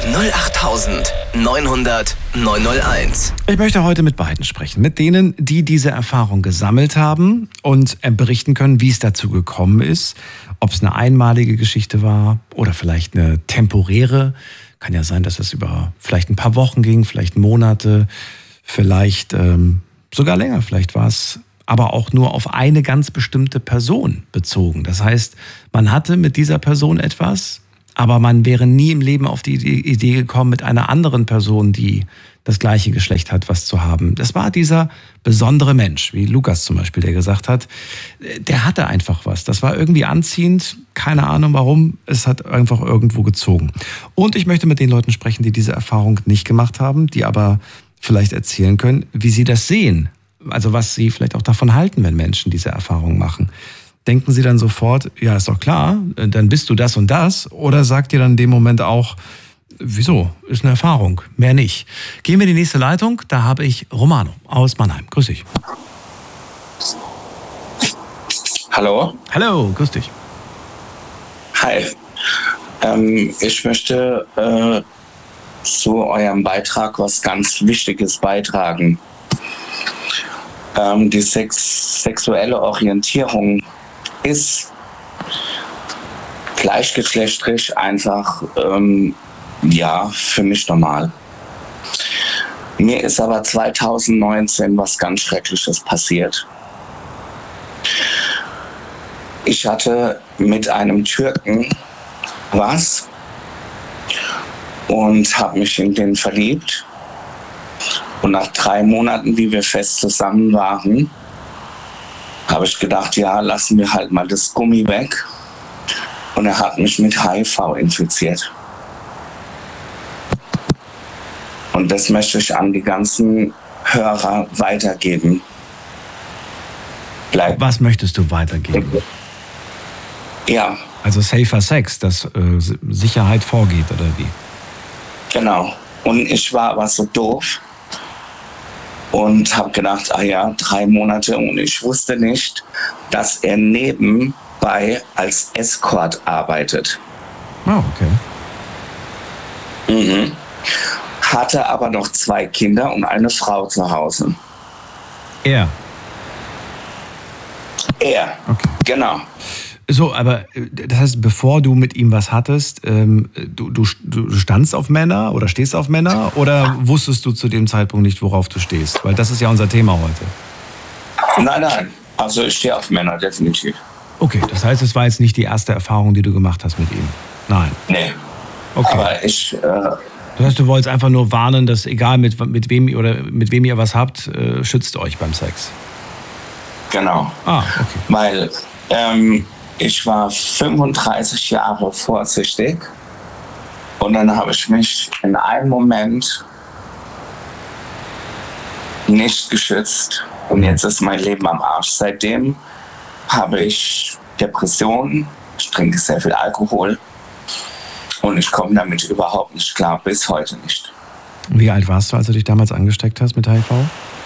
08900 901. Ich möchte heute mit beiden sprechen. Mit denen, die diese Erfahrung gesammelt haben und berichten können, wie es dazu gekommen ist. Ob es eine einmalige Geschichte war oder vielleicht eine temporäre. Kann ja sein, dass es über vielleicht ein paar Wochen ging, vielleicht Monate, vielleicht sogar länger. Vielleicht war es aber auch nur auf eine ganz bestimmte Person bezogen. Das heißt, man hatte mit dieser Person etwas, aber man wäre nie im Leben auf die Idee gekommen, mit einer anderen Person, die das gleiche Geschlecht hat, was zu haben. Das war dieser besondere Mensch, wie Lukas zum Beispiel, der gesagt hat, der hatte einfach was. Das war irgendwie anziehend, keine Ahnung warum, es hat einfach irgendwo gezogen. Und ich möchte mit den Leuten sprechen, die diese Erfahrung nicht gemacht haben, die aber vielleicht erzählen können, wie sie das sehen. Also was sie vielleicht auch davon halten, wenn Menschen diese Erfahrung machen. Denken sie dann sofort, ja, ist doch klar, dann bist du das und das? Oder sagt ihr dann in dem Moment auch, wieso? Ist eine Erfahrung, mehr nicht. Gehen wir in die nächste Leitung, da habe ich Romano aus Mannheim. Grüß dich. Hallo? Hallo, grüß dich. Hi. Ich möchte zu eurem Beitrag was ganz Wichtiges beitragen. Die sexuelle Orientierung ist gleichgeschlechtlich einfach, für mich normal. Mir ist aber 2019 was ganz Schreckliches passiert. Ich hatte mit einem Türken was und habe mich in den verliebt. Und nach 3 Monaten, wie wir fest zusammen waren, habe ich gedacht, ja, lassen wir halt mal das Gummi weg. Und er hat mich mit HIV infiziert. Und das möchte ich an die ganzen Hörer weitergeben. Was möchtest du weitergeben? Ja. Also safer Sex, dass Sicherheit vorgeht, oder wie? Genau. Und ich war aber so doof und habe gedacht, 3 Monate, und ich wusste nicht, dass er nebenbei als Escort arbeitet. Oh, okay. Mhm. Hatte aber noch 2 Kinder und eine Frau zu Hause. Er? Er, okay. Genau. So, aber das heißt, bevor du mit ihm was hattest, du standst auf Männer oder stehst auf Männer, oder wusstest du zu dem Zeitpunkt nicht, worauf du stehst? Weil das ist ja unser Thema heute. Nein. Also ich stehe auf Männer, definitiv. Okay, das heißt, es war jetzt nicht die erste Erfahrung, die du gemacht hast mit ihm? Nein. Nee. Okay. Aber ich... Das heißt, du wolltest einfach nur warnen, dass egal mit wem ihr was habt, schützt euch beim Sex. Genau. Okay. Weil ich war 35 Jahre vorsichtig und dann habe ich mich in einem Moment nicht geschützt und jetzt ist mein Leben am Arsch. Seitdem habe ich Depressionen, ich trinke sehr viel Alkohol und ich komme damit überhaupt nicht klar, bis heute nicht. Wie alt warst du, als du dich damals angesteckt hast mit HIV?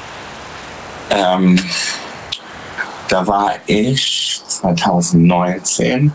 Da war ich 2019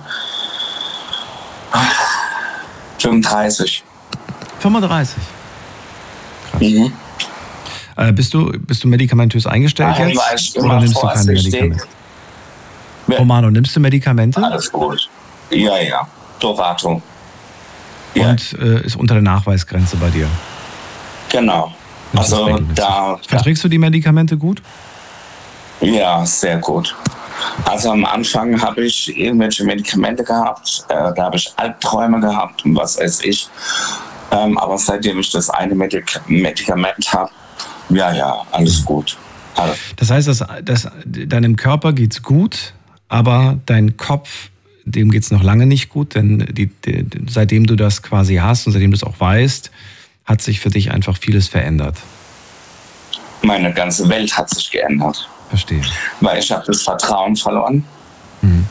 35. 35? Krass. Mhm. Bist du medikamentös eingestellt jetzt? Oder nimmst du keine Medikamente? Romano, nimmst du Medikamente? Alles gut. Ja. Dovato. Und ist unter der Nachweisgrenze bei dir? Genau. Also da... Verträgst du die Medikamente gut? Ja, sehr gut. Also am Anfang habe ich irgendwelche Medikamente gehabt, da habe ich Albträume gehabt und was weiß ich. Aber seitdem ich das eine Medikament habe, alles gut. Alles. Das heißt, dass deinem Körper geht's gut, aber dein Kopf, dem geht's noch lange nicht gut, denn seitdem du das quasi hast und seitdem du es auch weißt, hat sich für dich einfach vieles verändert. Meine ganze Welt hat sich geändert. Verstehe. Weil ich habe das Vertrauen verloren. Mhm.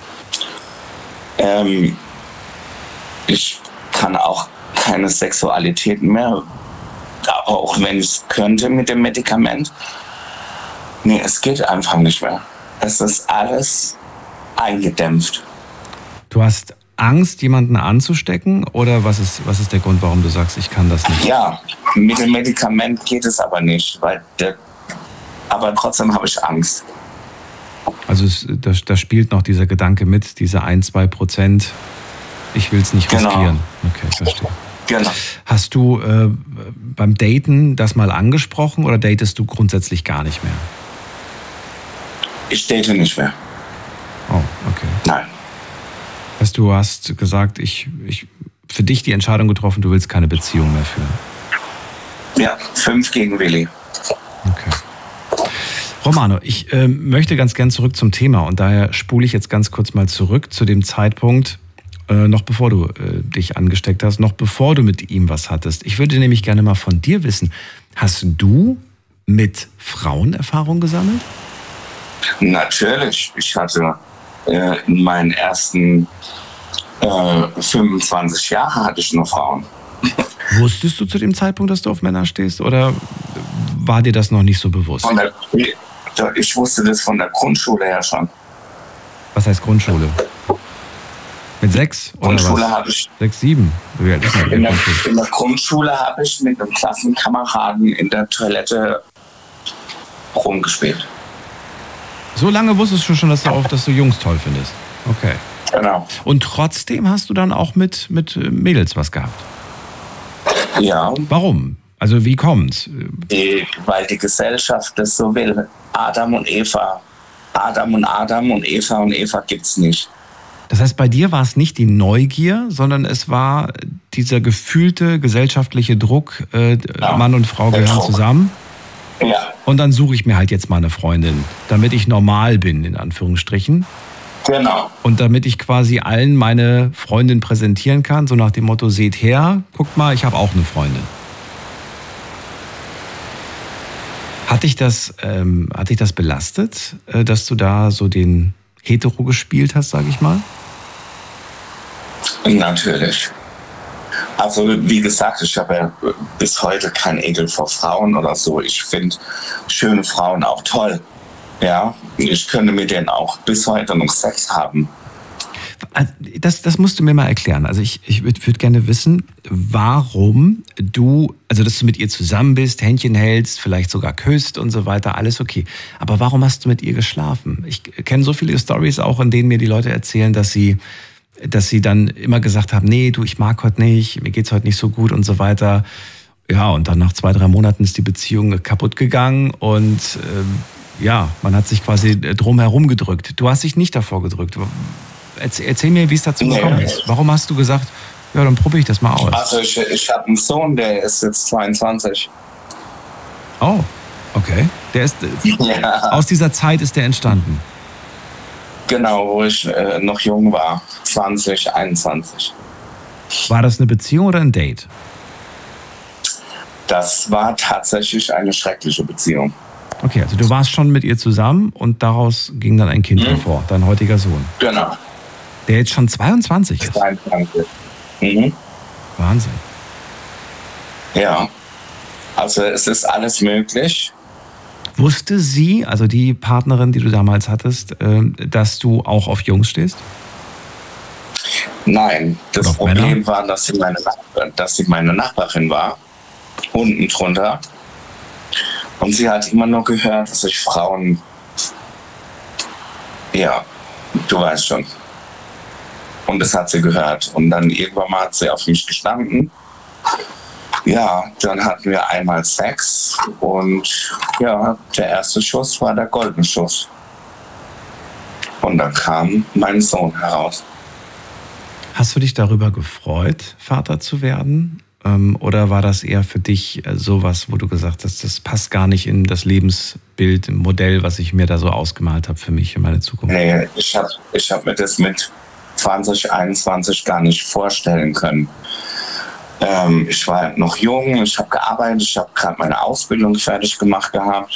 Ich kann auch keine Sexualität mehr, auch wenn ich es könnte mit dem Medikament. Nee, es geht einfach nicht mehr. Es ist alles eingedämpft. Du hast Angst, jemanden anzustecken, oder was ist der Grund, warum du sagst, ich kann das nicht? Ja, mit dem Medikament geht es aber nicht, aber trotzdem habe ich Angst. Also da spielt noch dieser Gedanke mit, diese 1-2%, ich will es nicht riskieren. Okay, verstehe. Genau. Hast du beim Daten das mal angesprochen oder datest du grundsätzlich gar nicht mehr? Ich date nicht mehr. Oh, okay. Nein. Du hast gesagt, für dich die Entscheidung getroffen, du willst keine Beziehung mehr führen. Ja, 5 gegen Willi. Okay. Romano, ich möchte ganz gern zurück zum Thema und daher spule ich jetzt ganz kurz mal zurück zu dem Zeitpunkt, noch bevor du dich angesteckt hast, noch bevor du mit ihm was hattest. Ich würde nämlich gerne mal von dir wissen, hast du mit Frauen Erfahrung gesammelt? Natürlich. Ich hatte in meinen ersten 25 Jahren hatte ich noch Frauen. Wusstest du zu dem Zeitpunkt, dass du auf Männer stehst, oder war dir das noch nicht so bewusst? Ich wusste das von der Grundschule her schon. Was heißt Grundschule? Mit 6 oder Grundschule was? habe ich. 6, 7? In der Grundschule habe ich mit einem Klassenkameraden in der Toilette rumgespielt. So lange wusstest du schon, dass du Jungs toll findest? Okay. Genau. Und trotzdem hast du dann auch mit Mädels was gehabt? Ja. Warum? Also wie kommt's? Weil die Gesellschaft das so will. Adam und Eva. Adam und Eva und Eva gibt's nicht. Das heißt, bei dir war es nicht die Neugier, sondern es war dieser gefühlte gesellschaftliche Druck, Mann und Frau gehören zusammen. Ja. Und dann suche ich mir halt jetzt mal eine Freundin, damit ich normal bin, in Anführungsstrichen. Genau. Und damit ich quasi allen meine Freundin präsentieren kann, so nach dem Motto, seht her, guckt mal, ich habe auch eine Freundin. Hat dich das belastet, dass du da so den Hetero gespielt hast, sage ich mal? Natürlich. Also wie gesagt, ich habe ja bis heute kein Ekel vor Frauen oder so. Ich finde schöne Frauen auch toll. Ja, ich könnte mit denen auch bis heute noch Sex haben. Das musst du mir mal erklären. Also ich würd gerne wissen, warum dass du mit ihr zusammen bist, Händchen hältst, vielleicht sogar küsst und so weiter, alles okay. Aber warum hast du mit ihr geschlafen? Ich kenne so viele Storys auch, in denen mir die Leute erzählen, dass sie dann immer gesagt haben, nee, ich mag heute nicht, mir geht's heute nicht so gut und so weiter. Ja, und dann nach 2-3 Monaten ist die Beziehung kaputt gegangen und man hat sich quasi drumherum gedrückt. Du hast dich nicht davor gedrückt. Erzähl mir, wie es dazu gekommen ist. Warum hast du gesagt, ja, dann probiere ich das mal aus? Also ich habe einen Sohn, der ist jetzt 22. Oh, okay. Der ist aus dieser Zeit ist der entstanden. Genau, wo ich noch jung war, 20, 21. War das eine Beziehung oder ein Date? Das war tatsächlich eine schreckliche Beziehung. Okay, also du warst schon mit ihr zusammen und daraus ging dann ein Kind hervor, dein heutiger Sohn. Genau. Der jetzt schon 22 ist. 22. Mhm. Wahnsinn. Ja, also es ist alles möglich. Wusste sie, also die Partnerin, die du damals hattest, dass du auch auf Jungs stehst? Nein, das Problem Männer? war, dass sie meine Nachbarin war, unten drunter. Und sie hat immer nur gehört, dass ich Frauen, ja, du weißt schon. Und das hat sie gehört. Und dann irgendwann mal hat sie auf mich gestanden. Ja, dann hatten wir einmal Sex und ja, der erste Schuss war der goldene Schuss. Und dann kam mein Sohn heraus. Hast du dich darüber gefreut, Vater zu werden? Oder war das eher für dich sowas, wo du gesagt hast, das passt gar nicht in das Lebensbild, im Modell, was ich mir da so ausgemalt habe für mich, für meine Zukunft? Nee, ich hab mir das mit 20, 21 gar nicht vorstellen können. Ich war noch jung, ich habe gearbeitet, ich habe gerade meine Ausbildung fertig gemacht gehabt.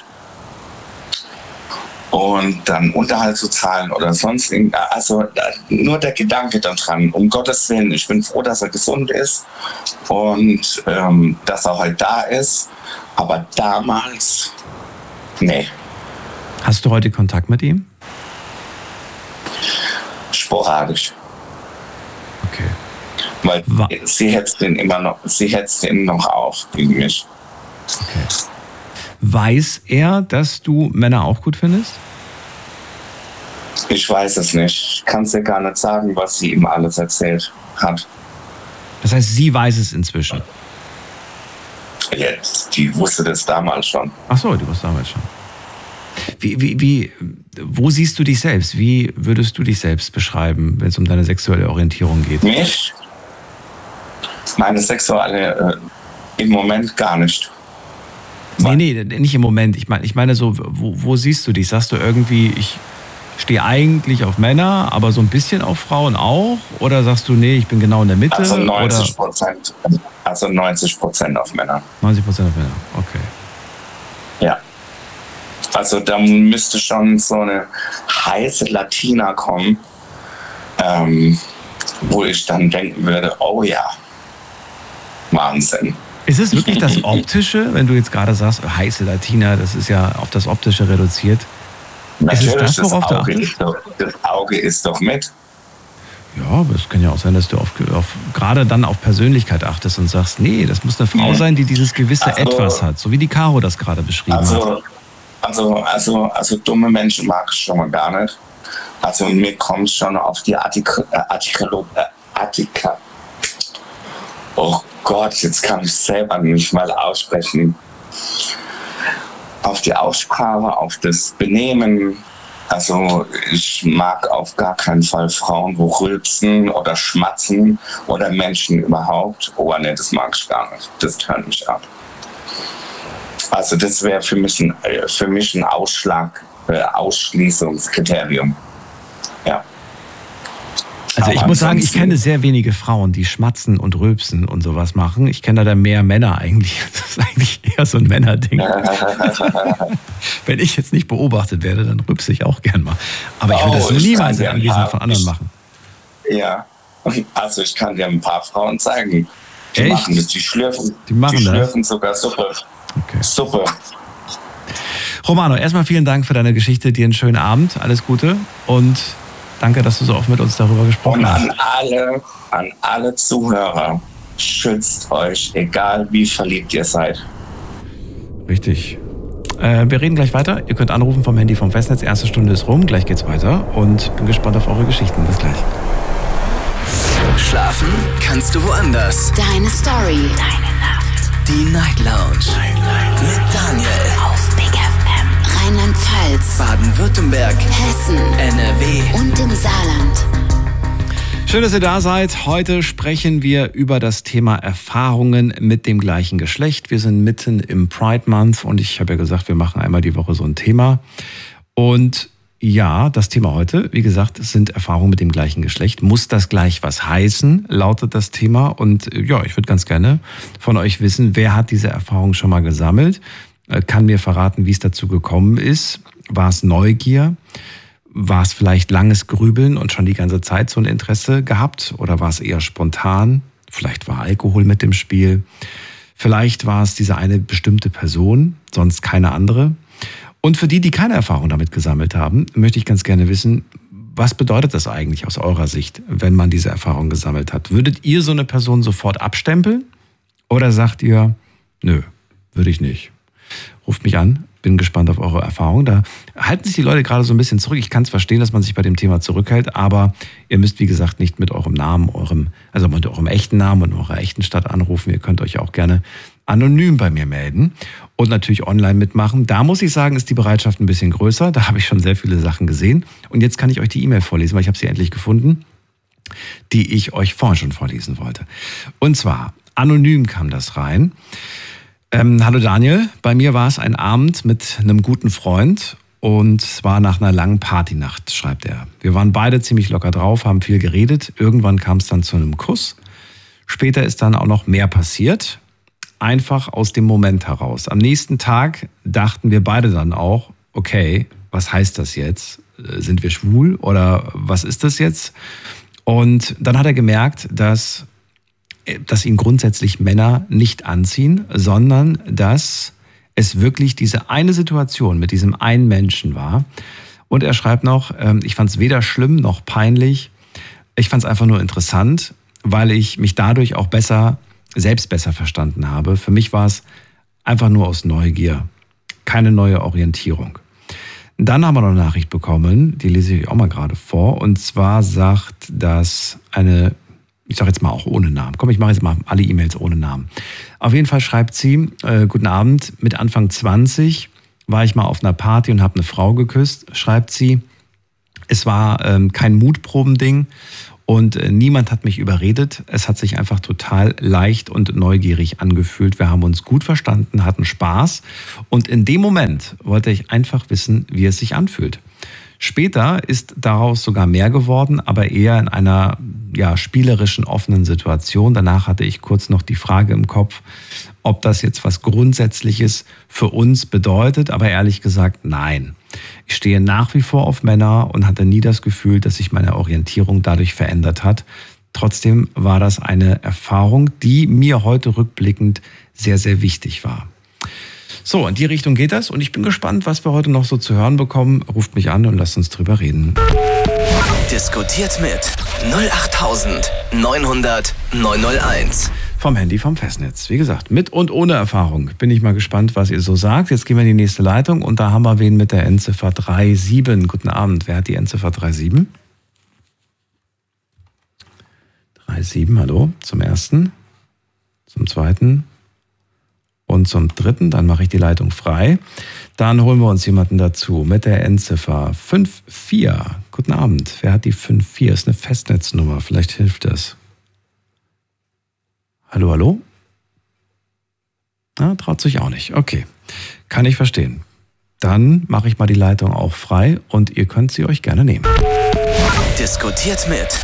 Und dann Unterhalt zu zahlen oder sonst irgendwas. Also nur der Gedanke daran, um Gottes Willen, ich bin froh, dass er gesund ist und dass er heute da ist. Aber damals, nee. Hast du heute Kontakt mit ihm? Sporadisch. Okay. Weil sie hetzt ihn noch auf gegen mich. Okay. Weiß er, dass du Männer auch gut findest? Ich weiß es nicht. Ich kann es dir gar nicht sagen, was sie ihm alles erzählt hat. Das heißt, sie weiß es inzwischen? Jetzt, die wusste das damals schon. Ach so, die wusste damals schon. Wo siehst du dich selbst? Wie würdest du dich selbst beschreiben, wenn es um deine sexuelle Orientierung geht? Mich? Meine sexuelle im Moment gar nicht. Nee, nicht im Moment. Ich meine so, wo siehst du dich? Sagst du irgendwie, ich stehe eigentlich auf Männer, aber so ein bisschen auf Frauen auch? Oder sagst du, nee, ich bin genau in der Mitte? Also 90% auf Männer. 90% auf Männer, okay. Ja. Also da müsste schon so eine heiße Latina kommen, wo ich dann denken würde, oh ja, Wahnsinn. Ist es wirklich das Optische, wenn du jetzt gerade sagst, heiße Latina, das ist ja auf das Optische reduziert? Natürlich, ist es das, worauf du achtest? Das Auge ist doch mit. Ja, aber es kann ja auch sein, dass du gerade dann auf Persönlichkeit achtest und sagst, nee, das muss eine Frau sein, die dieses gewisse Etwas hat, so wie die Caro das gerade beschrieben hat. Also dumme Menschen mag ich schon mal gar nicht. Also mir kommt schon auf die Oh Gott, jetzt kann ich selber nicht mal aussprechen. Auf die Aussprache, auf das Benehmen. Also ich mag auf gar keinen Fall Frauen, wo rülpsen oder schmatzen oder Menschen überhaupt. Oh ne, das mag ich gar nicht. Das tönt mich ab. Also das wäre für mich ein Ausschließungskriterium. Ja. Also ich muss sagen, ich kenne sehr wenige Frauen, die schmatzen und rülpsen und sowas machen. Ich kenne da mehr Männer eigentlich. Das ist eigentlich eher so ein Männerding. Wenn ich jetzt nicht beobachtet werde, dann rülpse ich auch gern mal. Aber ich würde das niemals in Anwesenheit von anderen machen. Ja, also ich kann dir ein paar Frauen zeigen. Die Echt? machen das, die schlürfen sogar Suppe. Okay. Suppe. Romano, erstmal vielen Dank für deine Geschichte. Dir einen schönen Abend. Alles Gute und danke, dass du so oft mit uns darüber gesprochen hast. Und an alle Zuhörer, schützt euch, egal wie verliebt ihr seid. Richtig. Wir reden gleich weiter. Ihr könnt anrufen vom Handy vom Festnetz. Erste Stunde ist rum. Gleich geht's weiter. Und bin gespannt auf eure Geschichten. Bis gleich. Schlafen kannst du woanders. Deine Story. Deine Nacht. Die Night Lounge. Mit Daniel. Auf Big FM. Rheinland-Pfalz. Baden-Württemberg. Hessen. NRW. Und im Saarland. Schön, dass ihr da seid. Heute sprechen wir über das Thema Erfahrungen mit dem gleichen Geschlecht. Wir sind mitten im Pride Month und ich habe ja gesagt, wir machen einmal die Woche so ein Thema. Und ja, das Thema heute, wie gesagt, sind Erfahrungen mit dem gleichen Geschlecht. Muss das gleich was heißen, lautet das Thema. Und ja, ich würde ganz gerne von euch wissen, wer hat diese Erfahrung schon mal gesammelt? Kann mir verraten, wie es dazu gekommen ist. War es Neugier? War es vielleicht langes Grübeln und schon die ganze Zeit so ein Interesse gehabt? Oder war es eher spontan? Vielleicht war Alkohol mit im Spiel. Vielleicht war es diese eine bestimmte Person, sonst keine andere. Und für die, die keine Erfahrung damit gesammelt haben, möchte ich ganz gerne wissen, was bedeutet das eigentlich aus eurer Sicht, wenn man diese Erfahrung gesammelt hat? Würdet ihr so eine Person sofort abstempeln? Oder sagt ihr, nö, würde ich nicht? Ruft mich an, bin gespannt auf eure Erfahrung. Da halten sich die Leute gerade so ein bisschen zurück. Ich kann es verstehen, dass man sich bei dem Thema zurückhält, aber ihr müsst, wie gesagt, nicht mit eurem Namen, also mit eurem echten Namen und eurer echten Stadt anrufen. Ihr könnt euch auch gerne anonym bei mir melden und natürlich online mitmachen. Da muss ich sagen, ist die Bereitschaft ein bisschen größer. Da habe ich schon sehr viele Sachen gesehen. Und jetzt kann ich euch die E-Mail vorlesen, weil ich habe sie endlich gefunden, die ich euch vorhin schon vorlesen wollte. Und zwar, anonym kam das rein. Hallo Daniel, bei mir war es ein Abend mit einem guten Freund und es war nach einer langen Partynacht, schreibt er. Wir waren beide ziemlich locker drauf, haben viel geredet. Irgendwann kam es dann zu einem Kuss. Später ist dann auch noch mehr passiert. Einfach aus dem Moment heraus. Am nächsten Tag dachten wir beide dann auch, okay, was heißt das jetzt? Sind wir schwul oder was ist das jetzt? Und dann hat er gemerkt, dass ihn grundsätzlich Männer nicht anziehen, sondern dass es wirklich diese eine Situation mit diesem einen Menschen war. Und er schreibt noch, ich fand es weder schlimm noch peinlich. Ich fand es einfach nur interessant, weil ich mich dadurch auch selbst besser verstanden habe. Für mich war es einfach nur aus Neugier, keine neue Orientierung. Dann haben wir noch eine Nachricht bekommen, die lese ich auch mal gerade vor. Und zwar sagt das ich sage jetzt mal auch ohne Namen. Komm, ich mache jetzt mal alle E-Mails ohne Namen. Auf jeden Fall schreibt sie, guten Abend, mit Anfang 20 war ich mal auf einer Party und habe eine Frau geküsst, schreibt sie. Es war kein Mutprobending und niemand hat mich überredet. Es hat sich einfach total leicht und neugierig angefühlt. Wir haben uns gut verstanden, hatten Spaß und in dem Moment wollte ich einfach wissen, wie es sich anfühlt. Später ist daraus sogar mehr geworden, aber eher in einer spielerischen, offenen Situation. Danach hatte ich kurz noch die Frage im Kopf, ob das jetzt was Grundsätzliches für uns bedeutet, aber ehrlich gesagt, nein. Ich stehe nach wie vor auf Männer und hatte nie das Gefühl, dass sich meine Orientierung dadurch verändert hat. Trotzdem war das eine Erfahrung, die mir heute rückblickend sehr, sehr wichtig war. So, in die Richtung geht das und ich bin gespannt, was wir heute noch so zu hören bekommen. Ruft mich an und lasst uns drüber reden. Diskutiert mit 08900 901. Vom Handy, vom Festnetz. Wie gesagt, mit und ohne Erfahrung. Bin ich mal gespannt, was ihr so sagt. Jetzt gehen wir in die nächste Leitung und da haben wir wen mit der Endziffer 37. Guten Abend. Wer hat die Endziffer 37? 37, hallo. Zum ersten, zum zweiten und zum dritten. Dann mache ich die Leitung frei. Dann holen wir uns jemanden dazu mit der Endziffer 54. Guten Abend. Wer hat die 54? Ist eine Festnetznummer. Vielleicht hilft das. Hallo, hallo? Traut sich auch nicht. Okay, kann ich verstehen. Dann mache ich mal die Leitung auch frei und ihr könnt sie euch gerne nehmen. Diskutiert mit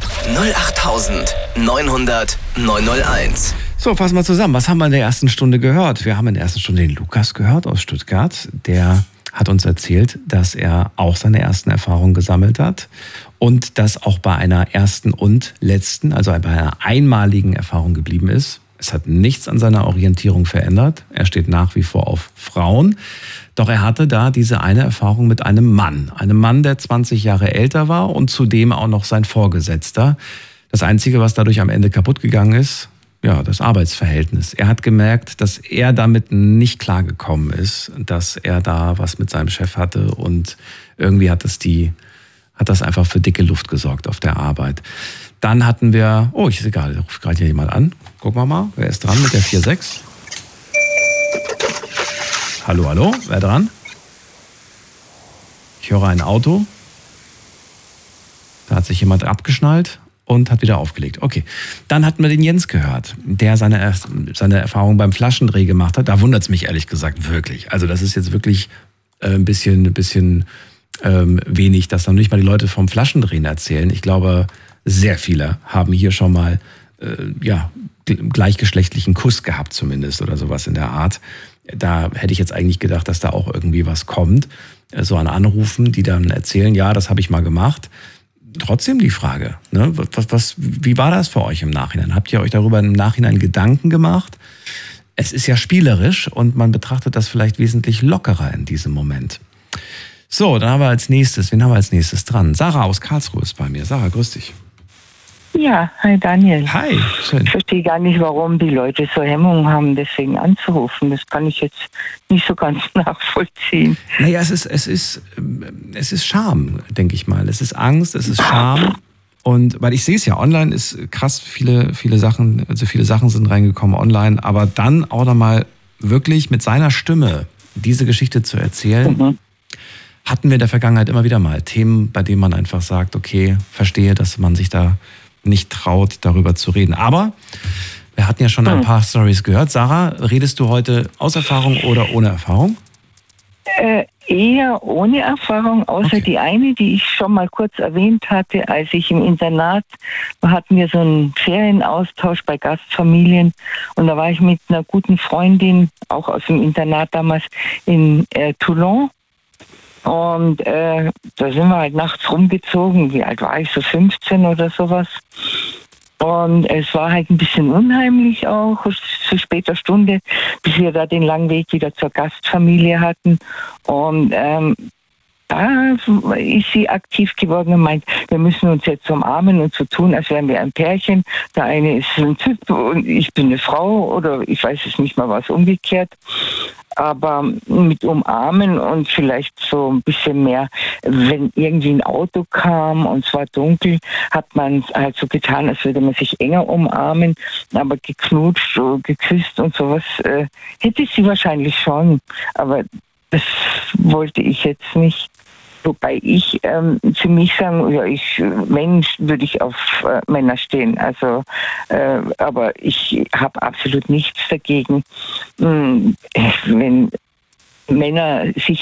08900 901. So, fassen wir zusammen. Was haben wir in der ersten Stunde gehört? Wir haben in der ersten Stunde den Lukas gehört aus Stuttgart. Der hat uns erzählt, dass er auch seine ersten Erfahrungen gesammelt hat und das auch bei einer ersten und letzten, also bei einer einmaligen Erfahrung geblieben ist. Es hat nichts an seiner Orientierung verändert. Er steht nach wie vor auf Frauen. Doch er hatte da diese eine Erfahrung mit einem Mann, der 20 Jahre älter war und zudem auch noch sein Vorgesetzter. Das Einzige, was dadurch am Ende kaputt gegangen ist, das Arbeitsverhältnis. Er hat gemerkt, dass er damit nicht klargekommen ist, dass er da was mit seinem Chef hatte und irgendwie hat das einfach für dicke Luft gesorgt auf der Arbeit. Dann hatten wir, ich sehe gerade, ruft gerade hier jemand an. Gucken wir mal, wer ist dran mit der 46? Hallo, hallo, wer dran? Ich höre ein Auto. Da hat sich jemand abgeschnallt und hat wieder aufgelegt. Okay, dann hatten wir den Jens gehört, der seine Erfahrung beim Flaschendreh gemacht hat. Da wundert es mich ehrlich gesagt wirklich. Also das ist jetzt wirklich ein bisschen wenig, dass dann nicht mal die Leute vom Flaschendrehen erzählen. Ich glaube, sehr viele haben hier schon mal gleichgeschlechtlichen Kuss gehabt zumindest oder sowas in der Art. Da hätte ich jetzt eigentlich gedacht, dass da auch irgendwie was kommt. So an Anrufen, die dann erzählen, ja, das habe ich mal gemacht. Trotzdem die Frage, ne? Wie war das für euch im Nachhinein? Habt ihr euch darüber im Nachhinein Gedanken gemacht? Es ist ja spielerisch und man betrachtet das vielleicht wesentlich lockerer in diesem Moment. So, dann haben wir wen haben wir als nächstes dran? Sarah aus Karlsruhe ist bei mir. Sarah, grüß dich. Ja, hi Daniel. Hi, schön. Ich verstehe gar nicht, warum die Leute so Hemmungen haben, deswegen anzurufen. Das kann ich jetzt nicht so ganz nachvollziehen. Naja, es ist Scham, denke ich mal. Es ist Angst, es ist Scham. Und weil ich sehe es ja, online ist krass, viele Sachen sind reingekommen online, aber dann auch nochmal wirklich mit seiner Stimme diese Geschichte zu erzählen, hatten wir in der Vergangenheit immer wieder mal Themen, bei denen man einfach sagt, okay, verstehe, dass man sich da nicht traut, darüber zu reden. Aber wir hatten ja schon ein paar Storys gehört. Sarah, redest du heute aus Erfahrung oder ohne Erfahrung? Eher ohne Erfahrung, außer die eine, die ich schon mal kurz erwähnt hatte, als ich im Internat hatten wir so einen Ferienaustausch bei Gastfamilien und da war ich mit einer guten Freundin, auch aus dem Internat damals, in Toulon. Und da sind wir halt nachts rumgezogen. Wie alt war ich? So 15 oder sowas. Und es war halt ein bisschen unheimlich auch zu später Stunde, bis wir da den langen Weg wieder zur Gastfamilie hatten. Und da ist sie aktiv geworden und meint, wir müssen uns jetzt umarmen und so tun, als wären wir ein Pärchen. Der eine ist ein Typ und ich bin eine Frau oder ich weiß es nicht mal, was umgekehrt. Aber mit Umarmen und vielleicht so ein bisschen mehr, wenn irgendwie ein Auto kam und es war dunkel, hat man halt so getan, als würde man sich enger umarmen, aber geknutscht, geküsst und sowas hätte sie wahrscheinlich schon, aber das wollte ich jetzt nicht. Wobei ich für mich sagen, ja, Mensch, würde ich auf Männer stehen. Also, aber ich habe absolut nichts dagegen, wenn Männer sich